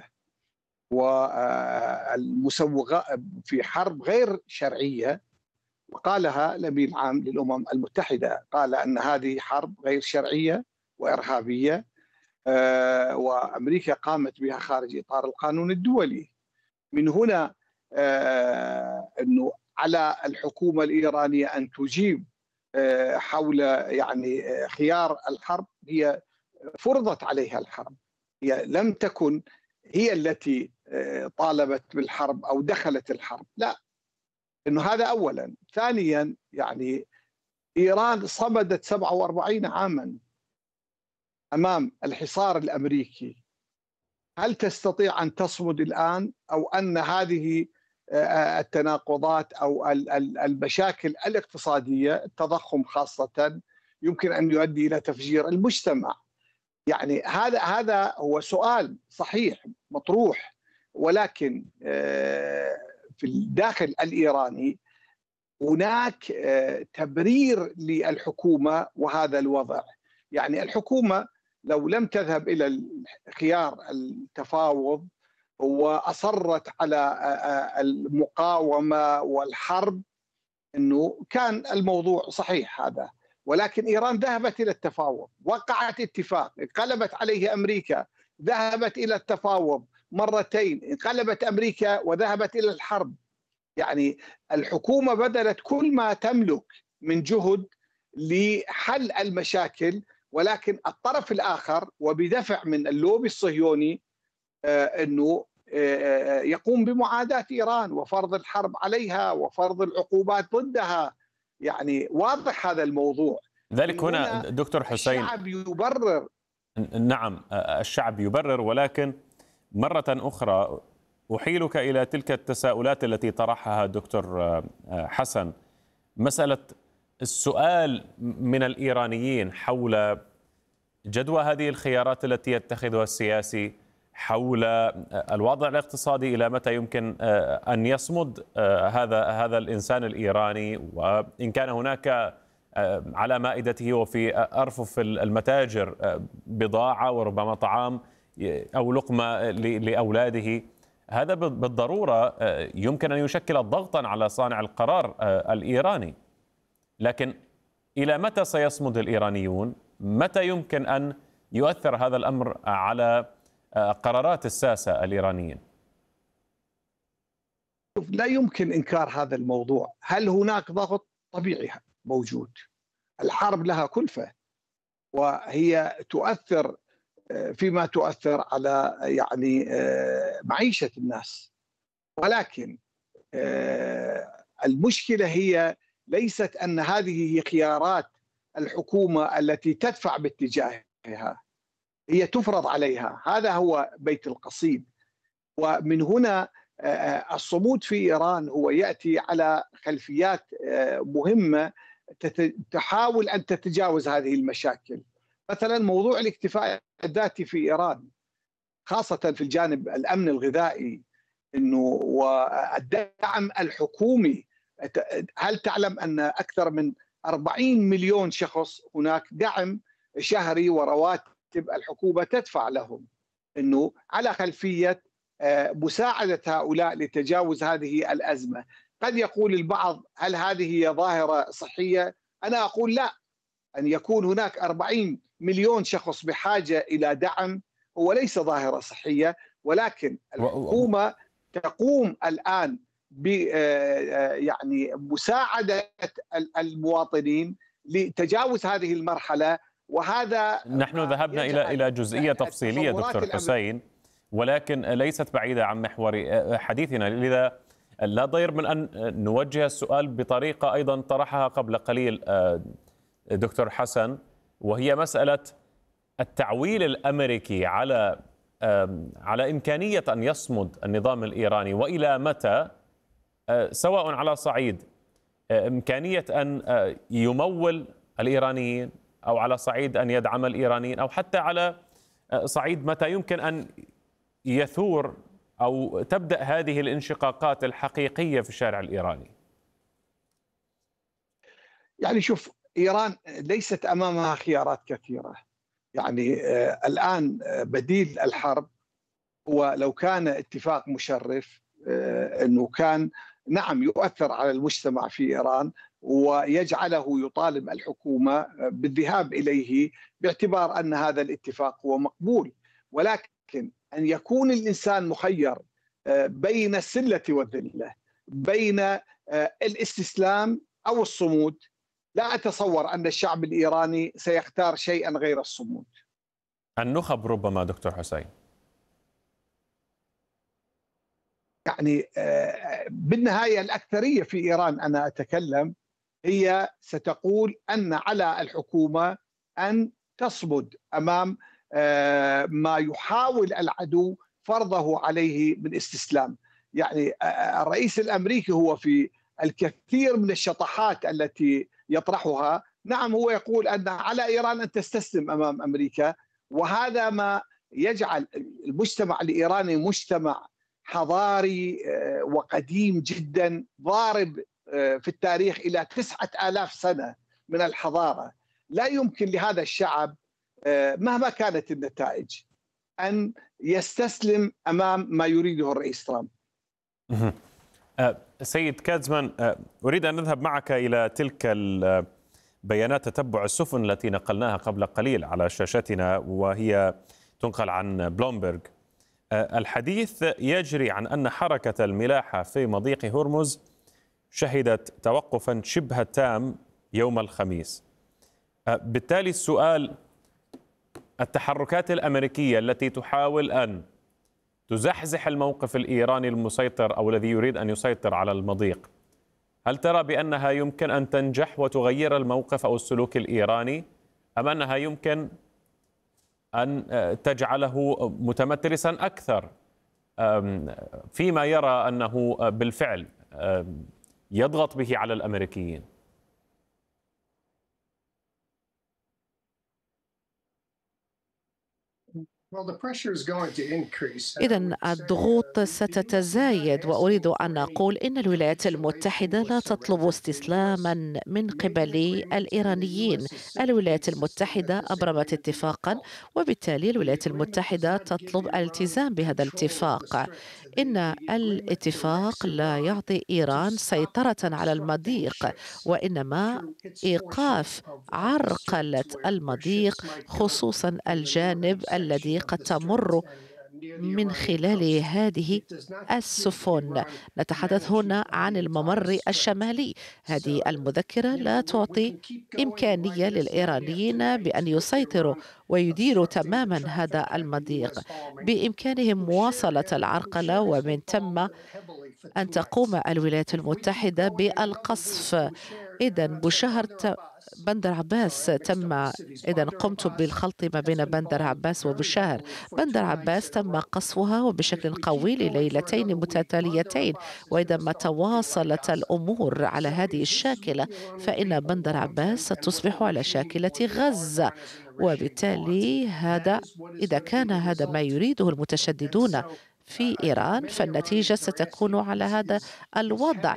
S1: والمسوغات في حرب غير شرعية، وقالها الأمين العام للأمم المتحدة، قال أن هذه حرب غير شرعية وإرهابية، وأمريكا قامت بها خارج إطار القانون الدولي. من هنا أنه على الحكومة الإيرانية أن تجيب حول يعني خيار الحرب. هي فرضت عليها الحرب، هي لم تكن هي التي طالبت بالحرب أو دخلت الحرب، لا. إنه هذا أولا. ثانيا، يعني إيران صمدت سبعة وأربعين عاما أمام الحصار الأمريكي. هل تستطيع أن تصمد الآن، أو أن هذه التناقضات أو المشاكل الاقتصادية، التضخم خاصة، يمكن أن يؤدي إلى تفجير المجتمع؟ يعني هذا هذا هو سؤال صحيح مطروح، ولكن في الداخل الإيراني هناك تبرير للحكومة وهذا الوضع. يعني الحكومة لو لم تذهب إلى خيار التفاوض وأصرت على المقاومة والحرب، أنه كان الموضوع صحيح هذا. ولكن إيران ذهبت إلى التفاوض، وقعت اتفاق، انقلبت عليه أمريكا، ذهبت إلى التفاوض مرتين، انقلبت أمريكا وذهبت إلى الحرب. يعني الحكومة بذلت كل ما تملك من جهد لحل المشاكل، ولكن الطرف الآخر وبدفع من اللوبي الصهيوني أنه يقوم بمعاداة إيران وفرض الحرب عليها وفرض العقوبات ضدها. يعني واضح هذا الموضوع.
S2: ذلك هنا دكتور حسين
S1: الشعب يبرر.
S2: نعم، الشعب يبرر، ولكن مرة أخرى أحيلك إلى تلك التساؤلات التي طرحها دكتور حسن. مسألة السؤال من الإيرانيين حول جدوى هذه الخيارات التي يتخذها السياسي، حول الوضع الاقتصادي، إلى متى يمكن أن يصمد هذا هذا الإنسان الإيراني، وإن كان هناك على مائدته وفي أرفف المتاجر بضاعة وربما طعام أو لقمة لأولاده، هذا بالضرورة يمكن أن يشكل ضغطا على صانع القرار الإيراني. لكن إلى متى سيصمد الإيرانيون؟ متى يمكن أن يؤثر هذا الأمر على قرارات الساسة الإيرانيين؟
S1: لا يمكن إنكار هذا الموضوع. هل هناك ضغط؟ طبيعي موجود. الحرب لها كلفة، وهي تؤثر فيما تؤثر على يعني معيشة الناس. ولكن المشكلة هي ليست أن هذه هي خيارات الحكومة التي تدفع باتجاهها، هي تفرض عليها. هذا هو بيت القصيد. ومن هنا الصمود في إيران هو يأتي على خلفيات مهمة تحاول أن تتجاوز هذه المشاكل. مثلا موضوع الاكتفاء الذاتي في إيران، خاصة في الجانب الأمن الغذائي، إنه والدعم الحكومي. هل تعلم أن أكثر من أربعين مليون شخص هناك دعم شهري ورواتب الحكومة تدفع لهم، إنه على خلفية مساعدة هؤلاء لتجاوز هذه الأزمة. قد يقول البعض هل هذه هي ظاهرة صحية؟ أنا أقول لا. أن يكون هناك أربعين مليون شخص بحاجة إلى دعم هو ليس ظاهرة صحية، ولكن الحكومة تقوم الآن ب يعني مساعدة المواطنين لتجاوز هذه المرحلة. وهذا
S2: نحن ذهبنا إلى إلى جزئية تفصيلية دكتور حسين، ولكن ليست بعيدة عن محور حديثنا، لذا لا ضير من أن نوجه السؤال بطريقة أيضا طرحها قبل قليل دكتور حسن، وهي مسألة التعويل الأمريكي على على إمكانية أن يصمد النظام الإيراني، وإلى متى، سواء على صعيد إمكانية أن يمول الإيرانيين، أو على صعيد أن يدعم الإيرانيين، أو حتى على صعيد متى يمكن أن يثور أو تبدأ هذه الانشقاقات الحقيقية في الشارع الإيراني.
S1: يعني شوف، إيران ليست أمامها خيارات كثيرة. يعني الآن بديل الحرب هو لو كان اتفاق مشرف، أنه كان نعم يؤثر على المجتمع في إيران ويجعله يطالب الحكومة بالذهاب إليه باعتبار أن هذا الاتفاق هو مقبول. ولكن أن يكون الإنسان مخير بين السلة والذلة، بين الاستسلام أو الصمود، لا أتصور أن الشعب الإيراني سيختار شيئا غير الصمود.
S2: النخب ربما دكتور حسين.
S1: يعني بالنهاية الأكثرية في إيران أنا أتكلم هي ستقول أن على الحكومة أن تصمد أمام ما يحاول العدو فرضه عليه من استسلام. يعني الرئيس الأمريكي هو في الكثير من الشطحات التي يطرحها نعم هو يقول أن على إيران أن تستسلم أمام أمريكا، وهذا ما يجعل المجتمع الإيراني مجتمع حضاري وقديم جدا، ضارب في التاريخ إلى تسعة آلاف سنة من الحضارة. لا يمكن لهذا الشعب مهما كانت النتائج أن يستسلم أمام ما يريده الرئيس ترامب.
S2: سيد كادزمان، أريد أن نذهب معك إلى تلك بيانات تتبع السفن التي نقلناها قبل قليل على شاشتنا، وهي تنقل عن بلومبرغ. الحديث يجري عن أن حركة الملاحة في مضيق هرمز شهدت توقفا شبه تام يوم الخميس. بالتالي السؤال: التحركات الأمريكية التي تحاول أن تزحزح الموقف الإيراني المسيطر أو الذي يريد أن يسيطر على المضيق، هل ترى بأنها يمكن أن تنجح وتغير الموقف أو السلوك الإيراني، أم أنها يمكن أن تجعله متمترسا أكثر فيما يرى أنه بالفعل يضغط به على الأمريكيين؟
S3: إذن الضغوط ستتزايد، وأريد أن أقول إن الولايات المتحدة لا تطلب استسلاما من قبل الإيرانيين. الولايات المتحدة أبرمت اتفاقا، وبالتالي الولايات المتحدة تطلب الالتزام بهذا الاتفاق. إن الاتفاق لا يعطي إيران سيطرة على المضيق، وإنما إيقاف عرقلة المضيق، خصوصا الجانب الذي قد تمر من خلال هذه السفن. نتحدث هنا عن الممر الشمالي. هذه المذكرة لا تعطي إمكانية للإيرانيين بأن يسيطروا ويديروا تماما هذا المضيق. بإمكانهم مواصلة العرقلة، ومن ثم أن تقوم الولايات المتحدة بالقصف. إذن بشهر بندر عباس تم إذا قمت بالخلط ما بين بندر عباس وبشهر. بندر عباس تم قصفها وبشكل قوي لليلتين متتاليتين، وإذا ما تواصلت الأمور على هذه الشاكلة فإن بندر عباس ستصبح على شاكلة غزة. وبالتالي هذا إذا كان هذا ما يريده المتشددون في إيران فالنتيجة ستكون على هذا الوضع.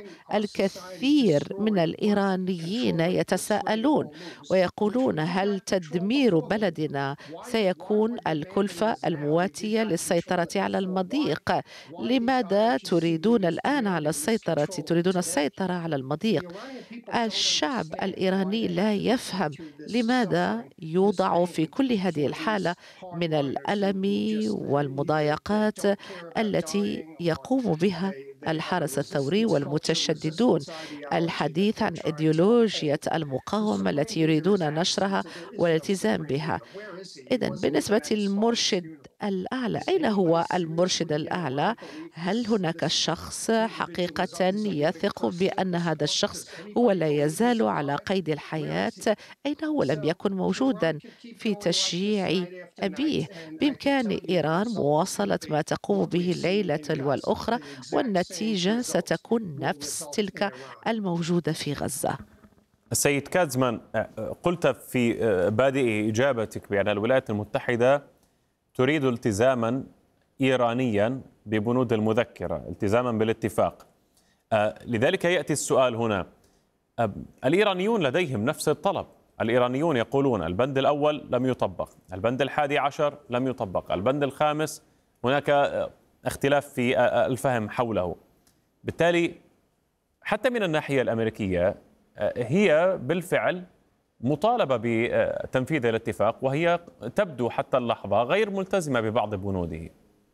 S3: الكثير من الإيرانيين يتساءلون ويقولون: هل تدمير بلدنا سيكون الكلفة المواتية للسيطرة على المضيق؟ لماذا تريدون الآن على السيطرة تريدون السيطرة على المضيق؟ الشعب الإيراني لا يفهم لماذا يوضع في كل هذه الحالة من الألم والمضايقات التي يقوم بها الحرس الثوري والمتشددون. الحديث عن إيديولوجية المقاومة التي يريدون نشرها والالتزام بها. إذن بالنسبة للمرشد الأعلى، أين هو المرشد الأعلى؟ هل هناك شخص حقيقة يثق بأن هذا الشخص هو لا يزال على قيد الحياة؟ أين هو؟ لم يكن موجودا في تشييع أبيه. بإمكان إيران مواصلة ما تقوم به ليلة والأخرى، والنتيجة ستكون نفس تلك الموجودة في غزة.
S2: السيد كادزمان، قلت في بادئ إجابتك بأن الولايات المتحدة تريد التزاما إيرانيا ببنود المذكرة، التزاما بالاتفاق. لذلك يأتي السؤال هنا: الإيرانيون لديهم نفس الطلب. الإيرانيون يقولون البند الأول لم يطبق، البند الحادي عشر لم يطبق، البند الخامس هناك اختلاف في الفهم حوله. بالتالي حتى من الناحية الأمريكية هي بالفعل مطالبة بتنفيذ الاتفاق، وهي تبدو حتى اللحظة غير ملتزمة ببعض بنوده.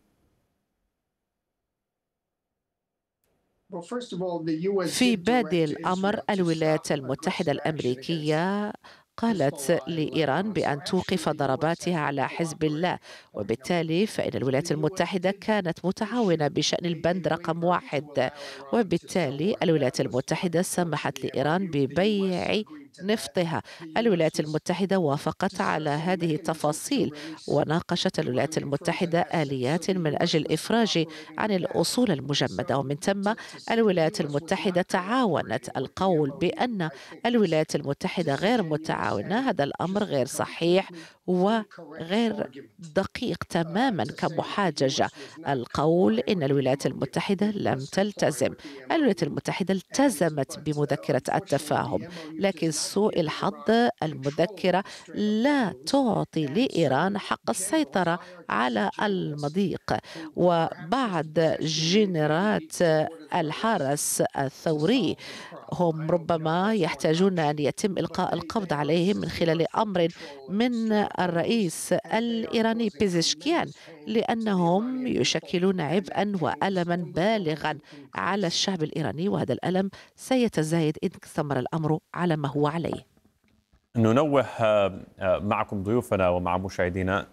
S3: في بادئ الأمر الولايات المتحدة الأمريكية قالت لإيران بأن توقف ضرباتها على حزب الله، وبالتالي فإن الولايات المتحدة كانت متعاونة بشأن البند رقم واحد، وبالتالي الولايات المتحدة سمحت لإيران ببيع نفطها. الولايات المتحدة وافقت على هذه التفاصيل، وناقشت الولايات المتحدة آليات من أجل الإفراج عن الأصول المجمدة، ومن ثم الولايات المتحدة تعاونت. القول بأن الولايات المتحدة غير متعاونة هذا الأمر غير صحيح وغير دقيق تماما كمحاججة. القول إن الولايات المتحدة لم تلتزم، الولايات المتحدة التزمت بمذكرة التفاهم، لكن سوء الحظ المذكرة لا تعطي لإيران حق السيطرة على المضيق. وبعد جنرات الحرس الثوري هم ربما يحتاجون أن يتم إلقاء القبض عليهم من خلال أمر من الرئيس الإيراني بيزشكيان، لأنهم يشكلون عبئا وألما بالغا على الشعب الإيراني، وهذا الألم سيتزايد إن استمر الأمر على ما هو عليه.
S2: ننوه معكم ضيوفنا ومع مشاهدينا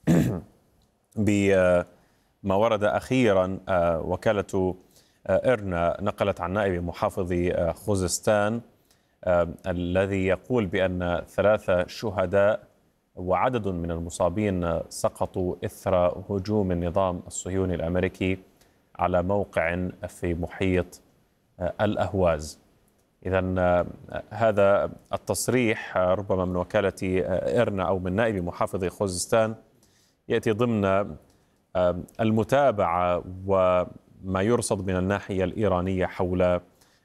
S2: بما ورد أخيرا. وكالة إيرنا نقلت عن نائب محافظ خوزستان الذي يقول بأن ثلاثة شهداء وعدد من المصابين سقطوا إثر هجوم النظام الصهيوني الأمريكي على موقع في محيط الأهواز. إذن هذا التصريح ربما من وكالة إيرنا أو من نائب محافظ خوزستان يأتي ضمن المتابعة وما يرصد من الناحية الإيرانية حول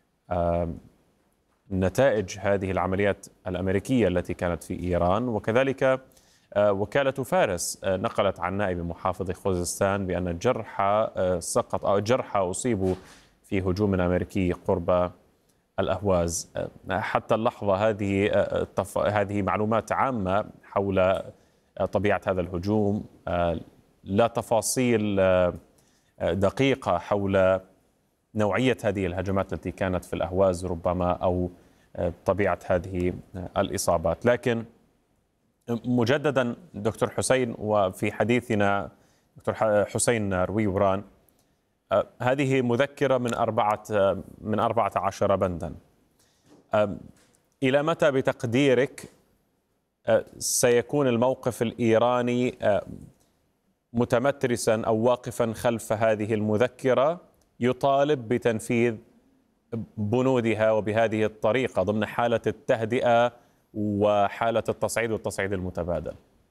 S2: نتائج هذه العمليات الأمريكية التي كانت في إيران. وكذلك وكالة فارس نقلت عن نائب محافظ خوزستان بأن جرحى سقط أو جرحى أصيبوا في هجوم أمريكي قرب الأهواز. حتى اللحظة هذه هذه معلومات عامة حول طبيعة هذا الهجوم، لا تفاصيل دقيقة حول نوعية هذه الهجمات التي كانت في الأهواز ربما أو طبيعة هذه الإصابات. لكن مجددا دكتور حسين، وفي حديثنا دكتور حسين رويوران، هذه مذكرة من أربعة من أربعة عشر بندا. إلى متى بتقديرك سيكون الموقف الإيراني متمترسا أو واقفا خلف هذه المذكرة يطالب بتنفيذ بنودها وبهذه الطريقة ضمن حالة التهدئة وحالة التصعيد والتصعيد المتبادل؟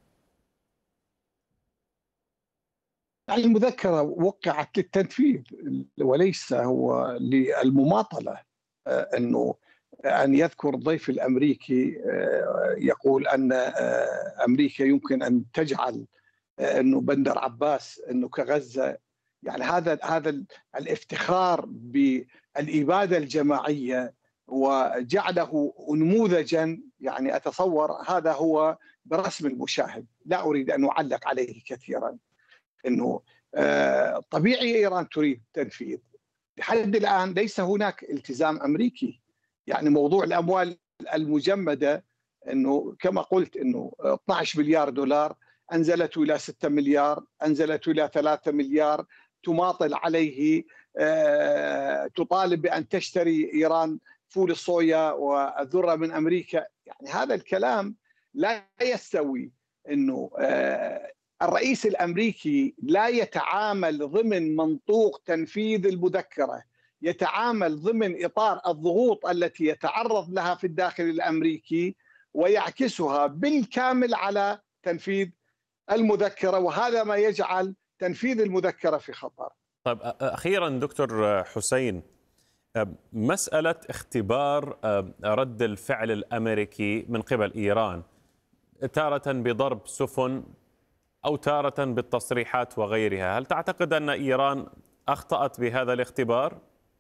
S1: المذكرة وقعت للتنفيذ وليس هو للمماطلة. أنه أن يذكر الضيف الأمريكي يقول أن أمريكا يمكن أن تجعل أنه بندر عباس أنه كغزة، يعني هذا هذا الافتخار بالإبادة الجماعية وجعله نموذجا، يعني أتصور هذا هو برسم المشاهد. لا أريد أن أعلق عليه كثيرا. أنه طبيعي إيران تريد تنفيذ. لحد الآن ليس هناك التزام أمريكي. يعني موضوع الأموال المجمدة أنه كما قلت أنه اثني عشر مليار دولار أنزلته إلى ستة مليار، أنزلته إلى ثلاثة مليار، تماطل عليه، تطالب بأن تشتري إيران فول الصويا والذرة من أمريكا. يعني هذا الكلام لا يستوي. أنه الرئيس الأمريكي لا يتعامل ضمن منطوق تنفيذ المذكرة، يتعامل ضمن إطار الضغوط التي يتعرض لها في الداخل الأمريكي ويعكسها بالكامل على تنفيذ المذكرة، وهذا ما يجعل تنفيذ المذكرة في خطر.
S2: طيب أخيرا دكتور حسين، مسألة اختبار رد الفعل الأمريكي من قبل إيران، تارة بضرب سفن أو تارة بالتصريحات وغيرها، هل تعتقد أن إيران أخطأت بهذا الاختبار؟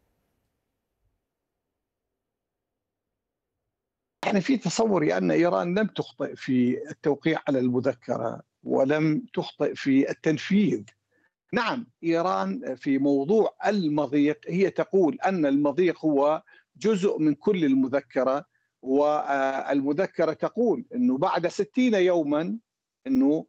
S1: يعني في تصوري أن إيران لم تخطئ في التوقيع على المذكرة ولم تخطئ في التنفيذ. نعم، إيران في موضوع المضيق هي تقول أن المضيق هو جزء من كل المذكرة، والمذكرة تقول أنه بعد ستين يوما أنه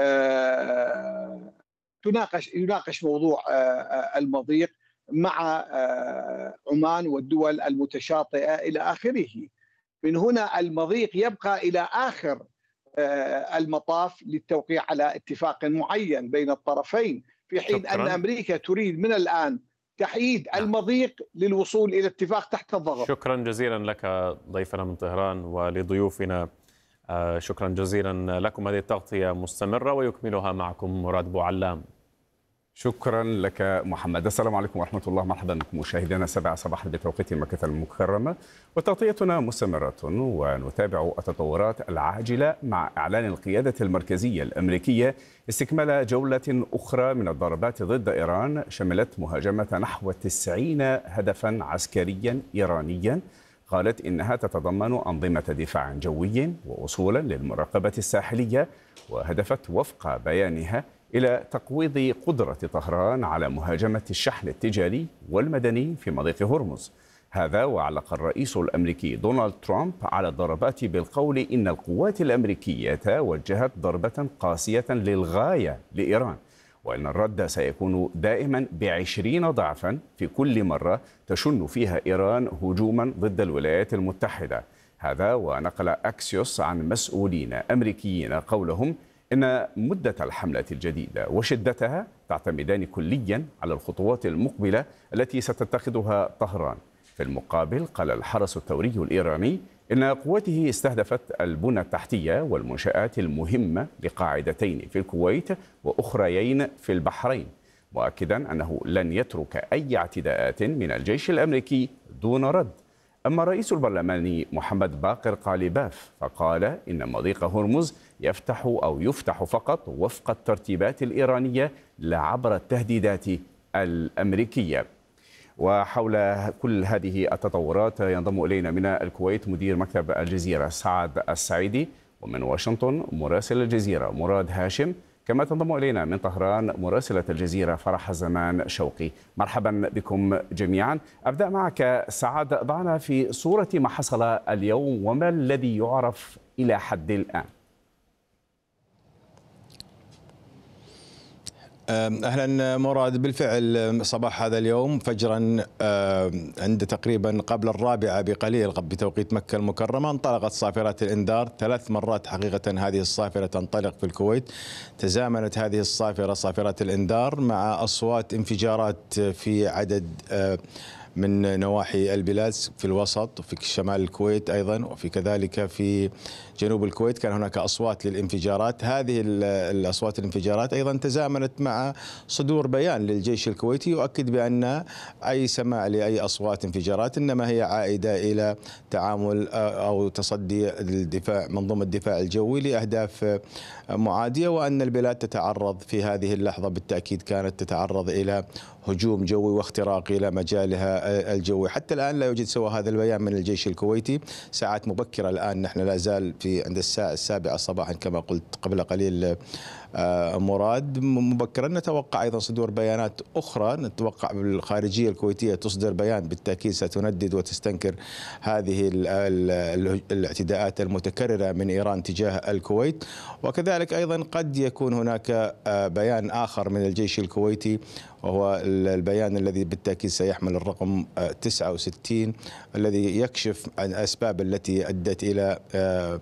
S1: تناقش يناقش موضوع المضيق مع عمان والدول المتشاطئة إلى آخره. من هنا المضيق يبقى إلى آخر المطاف للتوقيع على اتفاق معين بين الطرفين، في حين شكراً. أن أمريكا تريد من الآن تحييد المضيق للوصول إلى اتفاق تحت الضغط.
S2: شكرا جزيلا لك ضيفنا من طهران ولضيوفنا، شكرا جزيلا لكم. هذه التغطية مستمرة ويكملها معكم مراد بوعلام.
S5: شكرا لك محمد. السلام عليكم ورحمة الله، مرحبا بكم مشاهدينا سبعة صباحا بتوقيت مكة المكرمة، وتغطيتنا مستمرة ونتابع التطورات العاجلة مع إعلان القيادة المركزية الأمريكية استكمال جولة أخرى من الضربات ضد إيران شملت مهاجمة نحو تسعين هدفا عسكريا إيرانيا قالت إنها تتضمن أنظمة دفاع جوي ووصولا للمراقبة الساحلية، وهدفت وفق بيانها إلى تقويض قدرة طهران على مهاجمة الشحن التجاري والمدني في مضيق هرمز. هذا وعلق الرئيس الأمريكي دونالد ترامب على الضربات بالقول إن القوات الأمريكية وجهت ضربة قاسية للغاية لإيران، وأن الرد سيكون دائما بعشرين ضعفا في كل مرة تشن فيها إيران هجوما ضد الولايات المتحدة. هذا ونقل أكسيوس عن مسؤولين أمريكيين قولهم إن مدة الحملة الجديدة وشدتها تعتمدان كليا على الخطوات المقبلة التي ستتخذها طهران. في المقابل قال الحرس الثوري الإيراني إن قوته استهدفت البنى التحتية والمنشآت المهمة لقاعدتين في الكويت وأخريين في البحرين، مؤكدا أنه لن يترك أي اعتداءات من الجيش الأمريكي دون رد. أما رئيس البرلمان محمد باقر قالباف فقال إن مضيق هرمز يفتح أو يفتح فقط وفق الترتيبات الإيرانية لا عبر التهديدات الأمريكية. وحول كل هذه التطورات ينضم إلينا من الكويت مدير مكتب الجزيرة سعد السعيدي، ومن واشنطن مراسل الجزيرة مراد هاشم، كما تنضم إلينا من طهران مراسلة الجزيرة فرح زمان شوقي. مرحبا بكم جميعا. أبدأ معك سعد، ضعنا في صورة ما حصل اليوم وما الذي يعرف إلى حد الآن.
S6: أهلا مراد، بالفعل صباح هذا اليوم فجرا عند تقريبا قبل الرابعة بقليل بتوقيت مكة المكرمة انطلقت صافرات الإنذار. ثلاث مرات حقيقة هذه الصافرة تنطلق في الكويت. تزامنت هذه الصافرة صافرات الإنذار مع أصوات انفجارات في عدد من نواحي البلاد، في الوسط وفي شمال الكويت أيضا، وفي كذلك في جنوب الكويت كان هناك أصوات للانفجارات. هذه الأصوات الانفجارات أيضا تزامنت مع صدور بيان للجيش الكويتي يؤكد بأن أي سماع لأي أصوات انفجارات إنما هي عائدة إلى تعامل أو تصدي الدفاع منظومة الدفاع الجوي لأهداف معادية، وأن البلاد تتعرض في هذه اللحظة بالتأكيد كانت تتعرض إلى هجوم جوي واختراق إلى مجالها الجوي. حتى الآن لا يوجد سوى هذا البيان من الجيش الكويتي. ساعات مبكرة الآن، نحن لا زال في عند الساعة السابعة صباحا كما قلت قبل قليل مراد، مبكرا نتوقع أيضا صدور بيانات أخرى. نتوقع بالخارجية الكويتية تصدر بيان بالتأكيد ستندد وتستنكر هذه الاعتداءات المتكررة من إيران تجاه الكويت. وكذلك أيضا قد يكون هناك بيان آخر من الجيش الكويتي، وهو البيان الذي بالتأكيد سيحمل الرقم تسعة وستين الذي يكشف عن الأسباب التي أدت إلى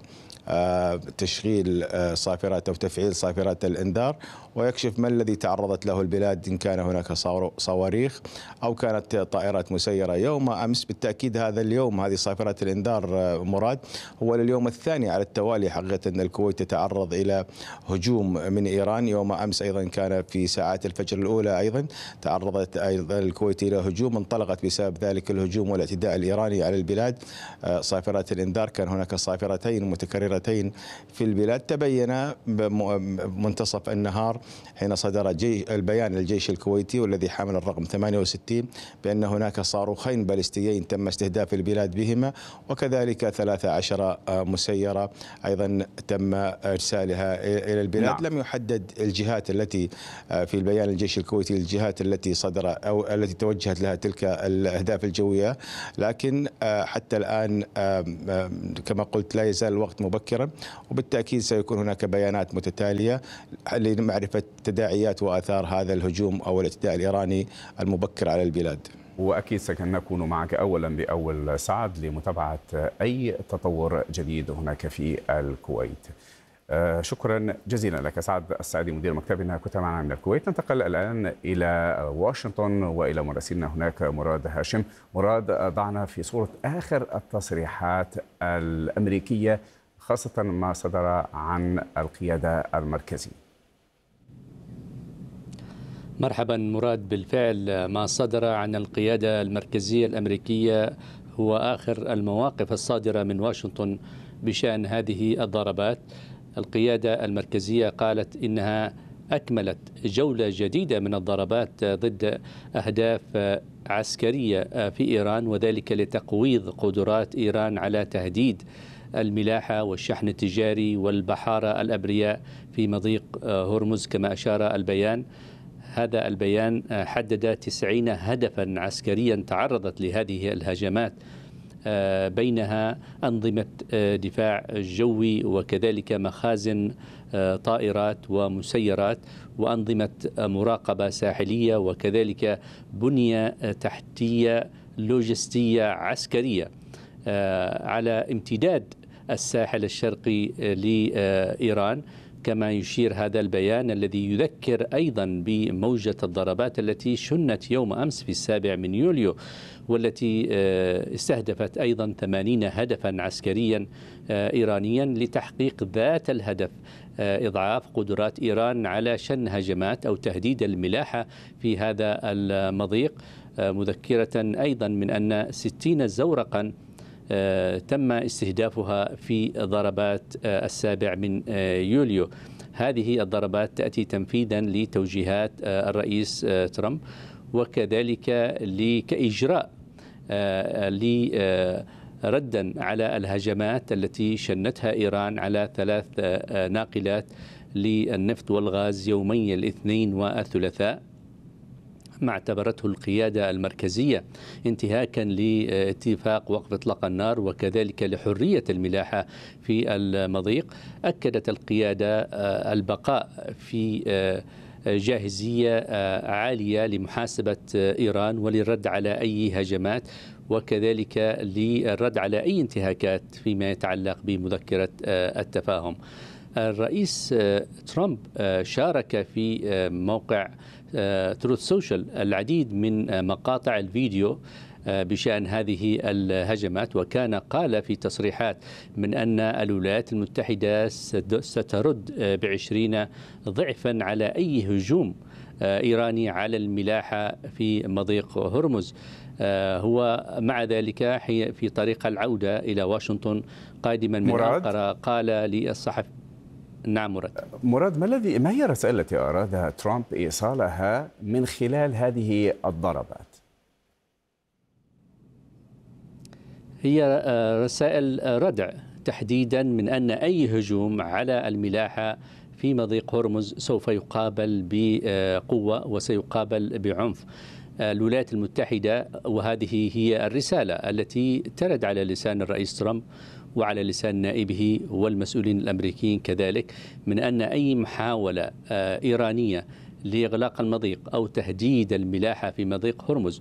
S6: تشغيل صافرات أو تفعيل صافرات الإنذار، ويكشف ما الذي تعرضت له البلاد إن كان هناك صواريخ أو كانت طائرات مسيرة. يوم أمس بالتأكيد هذا اليوم هذه صافرات الإنذار مراد هو لليوم الثاني على التوالي حقيقة أن الكويت تتعرض إلى هجوم من إيران. يوم أمس أيضا كان في ساعات الفجر الأولى أيضا تعرضت أيضا الكويت إلى هجوم انطلقت بسبب ذلك الهجوم والاعتداء الإيراني على البلاد صافرات الإنذار. كان هناك صافرتين متكررتين في البلاد. تبين بمنتصف النهار حين صدر البيان للجيش الكويتي والذي حامل الرقم ثمانية وستين بأن هناك صاروخين باليستيين تم استهداف البلاد بهما، وكذلك ثلاثة عشر مسيرة أيضا تم إرسالها إلى البلاد. نعم. لم يحدد الجهات التي في البيان الجيش الكويتي الجهات التي صدر أو التي توجهت لها تلك الأهداف الجوية، لكن حتى الآن كما قلت لا يزال الوقت مبكرا، وبالتأكيد سيكون هناك بيانات متتالية لمعرفة تداعيات وآثار هذا الهجوم أو الاعتداء الإيراني المبكر على البلاد.
S5: وأكيد سنكون معك أولا بأول سعد لمتابعة أي تطور جديد هناك في الكويت. شكرا جزيلا لك سعد السعدي مدير مكتبنا، كنت معنا من الكويت. ننتقل الآن إلى واشنطن وإلى مراسلنا هناك مراد هاشم. مراد، ضعنا في صورة آخر التصريحات الأمريكية خاصة ما صدر عن القيادة المركزية.
S7: مرحبا مراد، بالفعل ما صدر عن القيادة المركزية الأمريكية هو آخر المواقف الصادرة من واشنطن بشأن هذه الضربات. القيادة المركزية قالت إنها أكملت جولة جديدة من الضربات ضد أهداف عسكرية في إيران، وذلك لتقويض قدرات إيران على تهديد الملاحة والشحن التجاري والبحارة الأبرياء في مضيق هرمز كما أشار البيان. هذا البيان حدد تسعين هدفا عسكريا تعرضت لهذه الهجمات، بينها أنظمة دفاع جوي وكذلك مخازن طائرات ومسيرات وأنظمة مراقبة ساحلية وكذلك بنية تحتية لوجستية عسكرية على امتداد الساحل الشرقي لإيران. كما يشير هذا البيان الذي يذكر أيضا بموجة الضربات التي شنت يوم أمس في السابع من يوليو، والتي استهدفت أيضا ثمانين هدفا عسكريا إيرانيا لتحقيق ذات الهدف، إضعاف قدرات إيران على شن هجمات أو تهديد الملاحة في هذا المضيق، مذكرة أيضا من أن ستين زورقا تم استهدافها في ضربات السابع من يوليو. هذه الضربات تأتي تنفيذا لتوجيهات الرئيس ترامب، وكذلك كإجراء ردا على الهجمات التي شنتها إيران على ثلاث ناقلات للنفط والغاز يومي الاثنين والثلاثاء، ما اعتبرته القيادة المركزية انتهاكا لاتفاق وقف إطلاق النار وكذلك لحرية الملاحة في المضيق. أكدت القيادة البقاء في جاهزية عالية لمحاسبة إيران وللرد على أي هجمات وكذلك للرد على أي انتهاكات فيما يتعلق بمذكرة التفاهم. الرئيس ترامب شارك في موقع تروث سوشيال العديد من مقاطع الفيديو بشأن هذه الهجمات، وكان قال في تصريحات من أن الولايات المتحدة سترد بعشرين ضعفا على أي هجوم إيراني على الملاحة في مضيق هرمز. هو مع ذلك في طريق العودة إلى واشنطن قادما من أنقرة قال للصحفي. نعم مراد.
S5: مراد، ما الذي ما هي الرسائل التي أراد ترامب إيصالها من خلال هذه الضربات؟
S7: هي رسائل ردع تحديدا من أن أي هجوم على الملاحة في مضيق هرمز سوف يقابل بقوة وسيقابل بعنف. الولايات المتحدة، وهذه هي الرسالة التي ترد على لسان الرئيس ترامب وعلى لسان نائبه والمسؤولين الأمريكيين كذلك، من أن أي محاولة إيرانية لإغلاق المضيق أو تهديد الملاحة في مضيق هرمز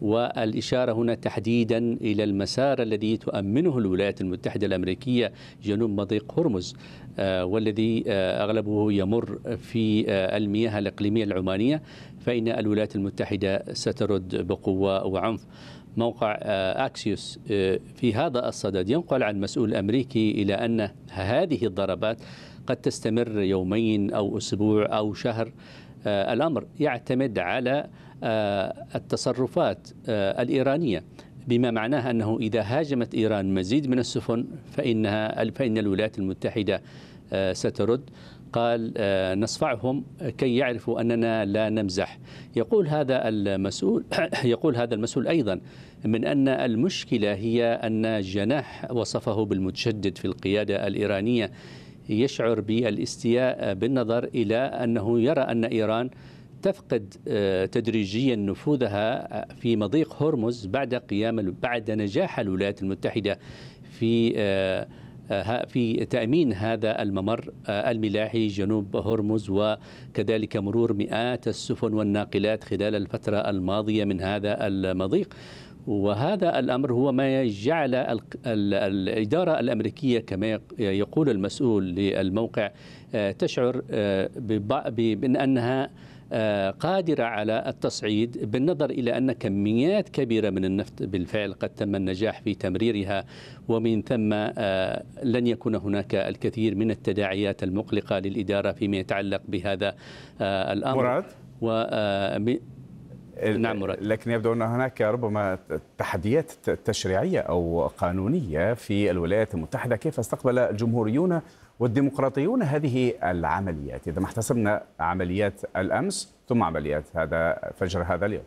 S7: والإشارة هنا تحديدا إلى المسار الذي تؤمنه الولايات المتحدة الأمريكية جنوب مضيق هرمز، والذي أغلبه يمر في المياه الإقليمية العمانية، فإن الولايات المتحدة سترد بقوة وعنف. موقع أكسيوس في هذا الصدد ينقل عن مسؤول أمريكي إلى أن هذه الضربات قد تستمر يومين أو أسبوع أو شهر. الأمر يعتمد على التصرفات الإيرانية، بما معناه أنه إذا هاجمت إيران مزيد من السفن فإنها فإن الولايات المتحدة سترد. قال نصفعهم كي يعرفوا أننا لا نمزح. يقول هذا المسؤول يقول هذا المسؤول أيضا من أن المشكلة هي أن جناح وصفه بالمتشدد في القيادة الإيرانية يشعر بالاستياء بالنظر إلى أنه يرى أن إيران تفقد تدريجيا نفوذها في مضيق هرمز بعد قيام بعد نجاح الولايات المتحدة في في تأمين هذا الممر الملاحي جنوب هرمز، وكذلك مرور مئات السفن والناقلات خلال الفترة الماضية من هذا المضيق. وهذا الأمر هو ما جعل الإدارة الأمريكية كما يقول المسؤول للموقع تشعر بأن أنها قادرة على التصعيد، بالنظر إلى أن كميات كبيرة من النفط بالفعل قد تم النجاح في تمريرها، ومن ثم لن يكون هناك الكثير من التداعيات المقلقة للإدارة فيما يتعلق بهذا الأمر.
S5: مراد
S7: و نعم مراد.
S5: لكن يبدو أن هناك ربما تحديات تشريعية أو قانونية في الولايات المتحدة. كيف استقبل الجمهوريون والديمقراطيون هذه العمليات إذا ما احتسبنا عمليات الأمس ثم عمليات هذا فجر هذا اليوم؟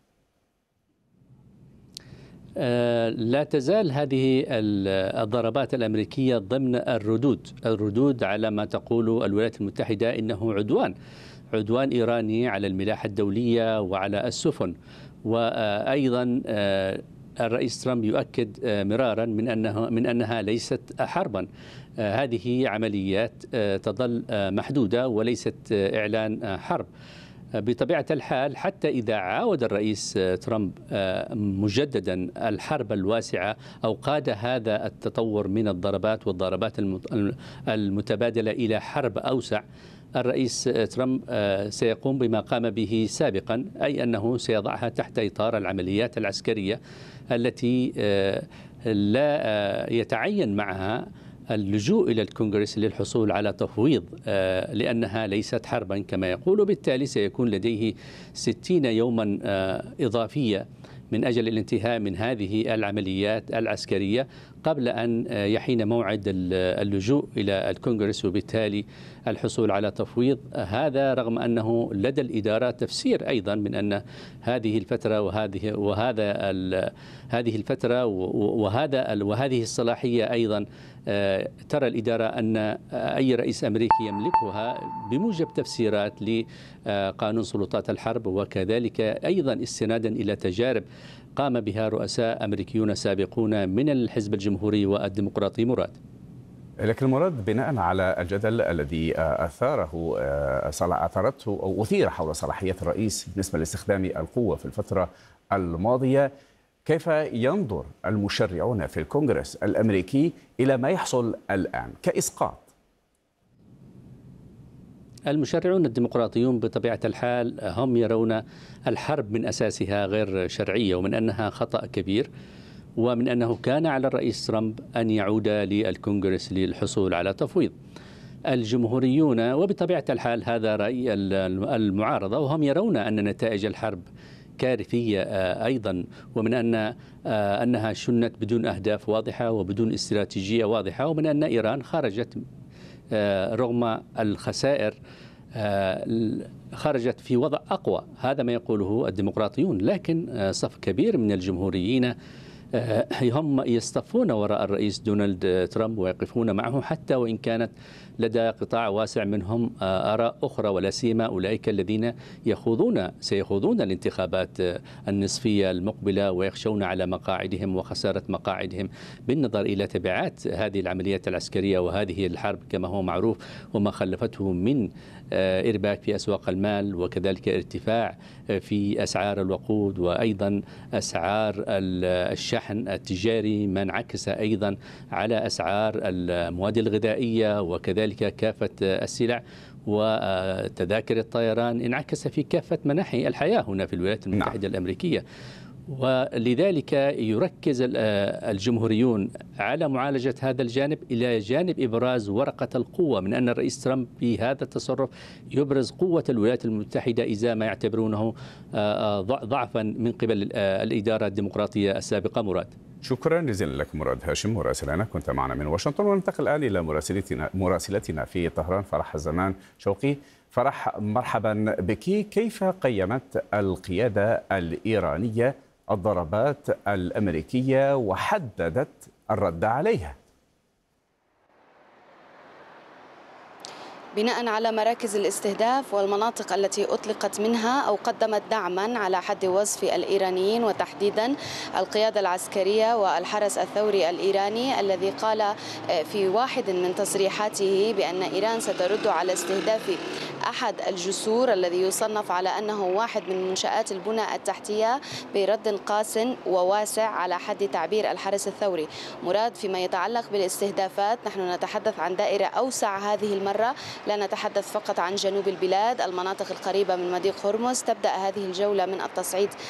S7: لا تزال هذه الضربات الأمريكية ضمن الردود الردود على ما تقول الولايات المتحدة إنه عدوان عدوان إيراني على الملاحة الدولية وعلى السفن. وأيضا الرئيس ترامب يؤكد مرارا من أنه من أنها ليست حربا، هذه عمليات تظل محدودة وليست إعلان حرب. بطبيعة الحال حتى إذا عاود الرئيس ترامب مجددا الحرب الواسعة أو قاد هذا التطور من الضربات والضربات المتبادلة إلى حرب أوسع، الرئيس ترامب سيقوم بما قام به سابقا، أي أنه سيضعها تحت إطار العمليات العسكرية التي لا يتعين معها اللجوء إلى الكونغرس للحصول على تفويض، لأنها ليست حربا كما يقول، وبالتالي سيكون لديه ستين يوما إضافية من أجل الانتهاء من هذه العمليات العسكرية قبل أن يحين موعد اللجوء إلى الكونغرس وبالتالي الحصول على تفويض. هذا رغم أنه لدى الإدارة تفسير أيضا من أن هذه الفترة وهذه وهذا هذه الفترة وهذا وهذه الصلاحية أيضا ترى الإدارة أن أي رئيس أمريكي يملكها بموجب تفسيرات لقانون سلطات الحرب، وكذلك أيضا استنادا إلى تجارب قام بها رؤساء أمريكيون سابقون من الحزب الجمهوري والديمقراطي. مراد.
S5: لكن مراد، بناء على الجدل الذي أثاره أثارته أو أثير حول صلاحيات الرئيس بالنسبة لاستخدام القوة في الفترة الماضية، كيف ينظر المشرعون في الكونغرس الأمريكي إلى ما يحصل الآن كإسقاط؟
S7: المشرعون الديمقراطيون بطبيعة الحال هم يرون الحرب من أساسها غير شرعية، ومن أنها خطأ كبير، ومن أنه كان على الرئيس ترامب أن يعود للكونغرس للحصول على تفويض. الجمهوريون وبطبيعة الحال هذا رأي المعارضة، وهم يرون أن نتائج الحرب كارثية أيضا، ومن أن أنها شنت بدون أهداف واضحة وبدون استراتيجية واضحة، ومن أن إيران خرجت رغم الخسائر خرجت في وضع أقوى. هذا ما يقوله الديمقراطيون، لكن صف كبير من الجمهوريين هم يصطفون وراء الرئيس دونالد ترامب ويقفون معه حتى وإن كانت لدى قطاع واسع منهم آراء أخرى، ولا سيما أولئك الذين يخوضون سيخوضون الانتخابات النصفية المقبلة ويخشون على مقاعدهم وخسارة مقاعدهم بالنظر إلى تبعات هذه العمليات العسكرية وهذه الحرب كما هو معروف، وما خلفته من إرباك في أسواق المال، وكذلك ارتفاع في أسعار الوقود وأيضا أسعار الشحن التجاري، ما انعكس أيضا على أسعار المواد الغذائية وكذلك كافة السلع وتذاكر الطيران، انعكس في كافة مناحي الحياة هنا في الولايات المتحدة الأمريكية. ولذلك يركز الجمهوريون على معالجة هذا الجانب إلى جانب إبراز ورقة القوة، من أن الرئيس ترامب في هذا التصرف يبرز قوة الولايات المتحدة إزاء ما يعتبرونه ضعفا من قبل الإدارة الديمقراطية السابقة. مراد،
S5: شكرا جزيلا لك مراد هاشم مراسلنا، كنت معنا من واشنطن. وننتقل الآن إلى مراسلتنا مراسلتنا في طهران فرح الزمان شوقي. فرح، مرحبا بك. كيف قيمت القيادة الإيرانية الضربات الأمريكية وحددت الرد عليها؟
S8: بناء على مراكز الاستهداف والمناطق التي أطلقت منها أو قدمت دعما على حد وصف الإيرانيين، وتحديدا القيادة العسكرية والحرس الثوري الإيراني الذي قال في واحد من تصريحاته بأن إيران سترد على استهداف أحد الجسور الذي يصنف على أنه واحد من منشآت البنى التحتية برد قاس وواسع على حد تعبير الحرس الثوري. مراد، فيما يتعلق بالاستهدافات نحن نتحدث عن دائرة أوسع هذه المرة، لا نتحدث فقط عن جنوب البلاد، المناطق القريبة من مضيق هرمز. تبدأ هذه الجولة من التصعيد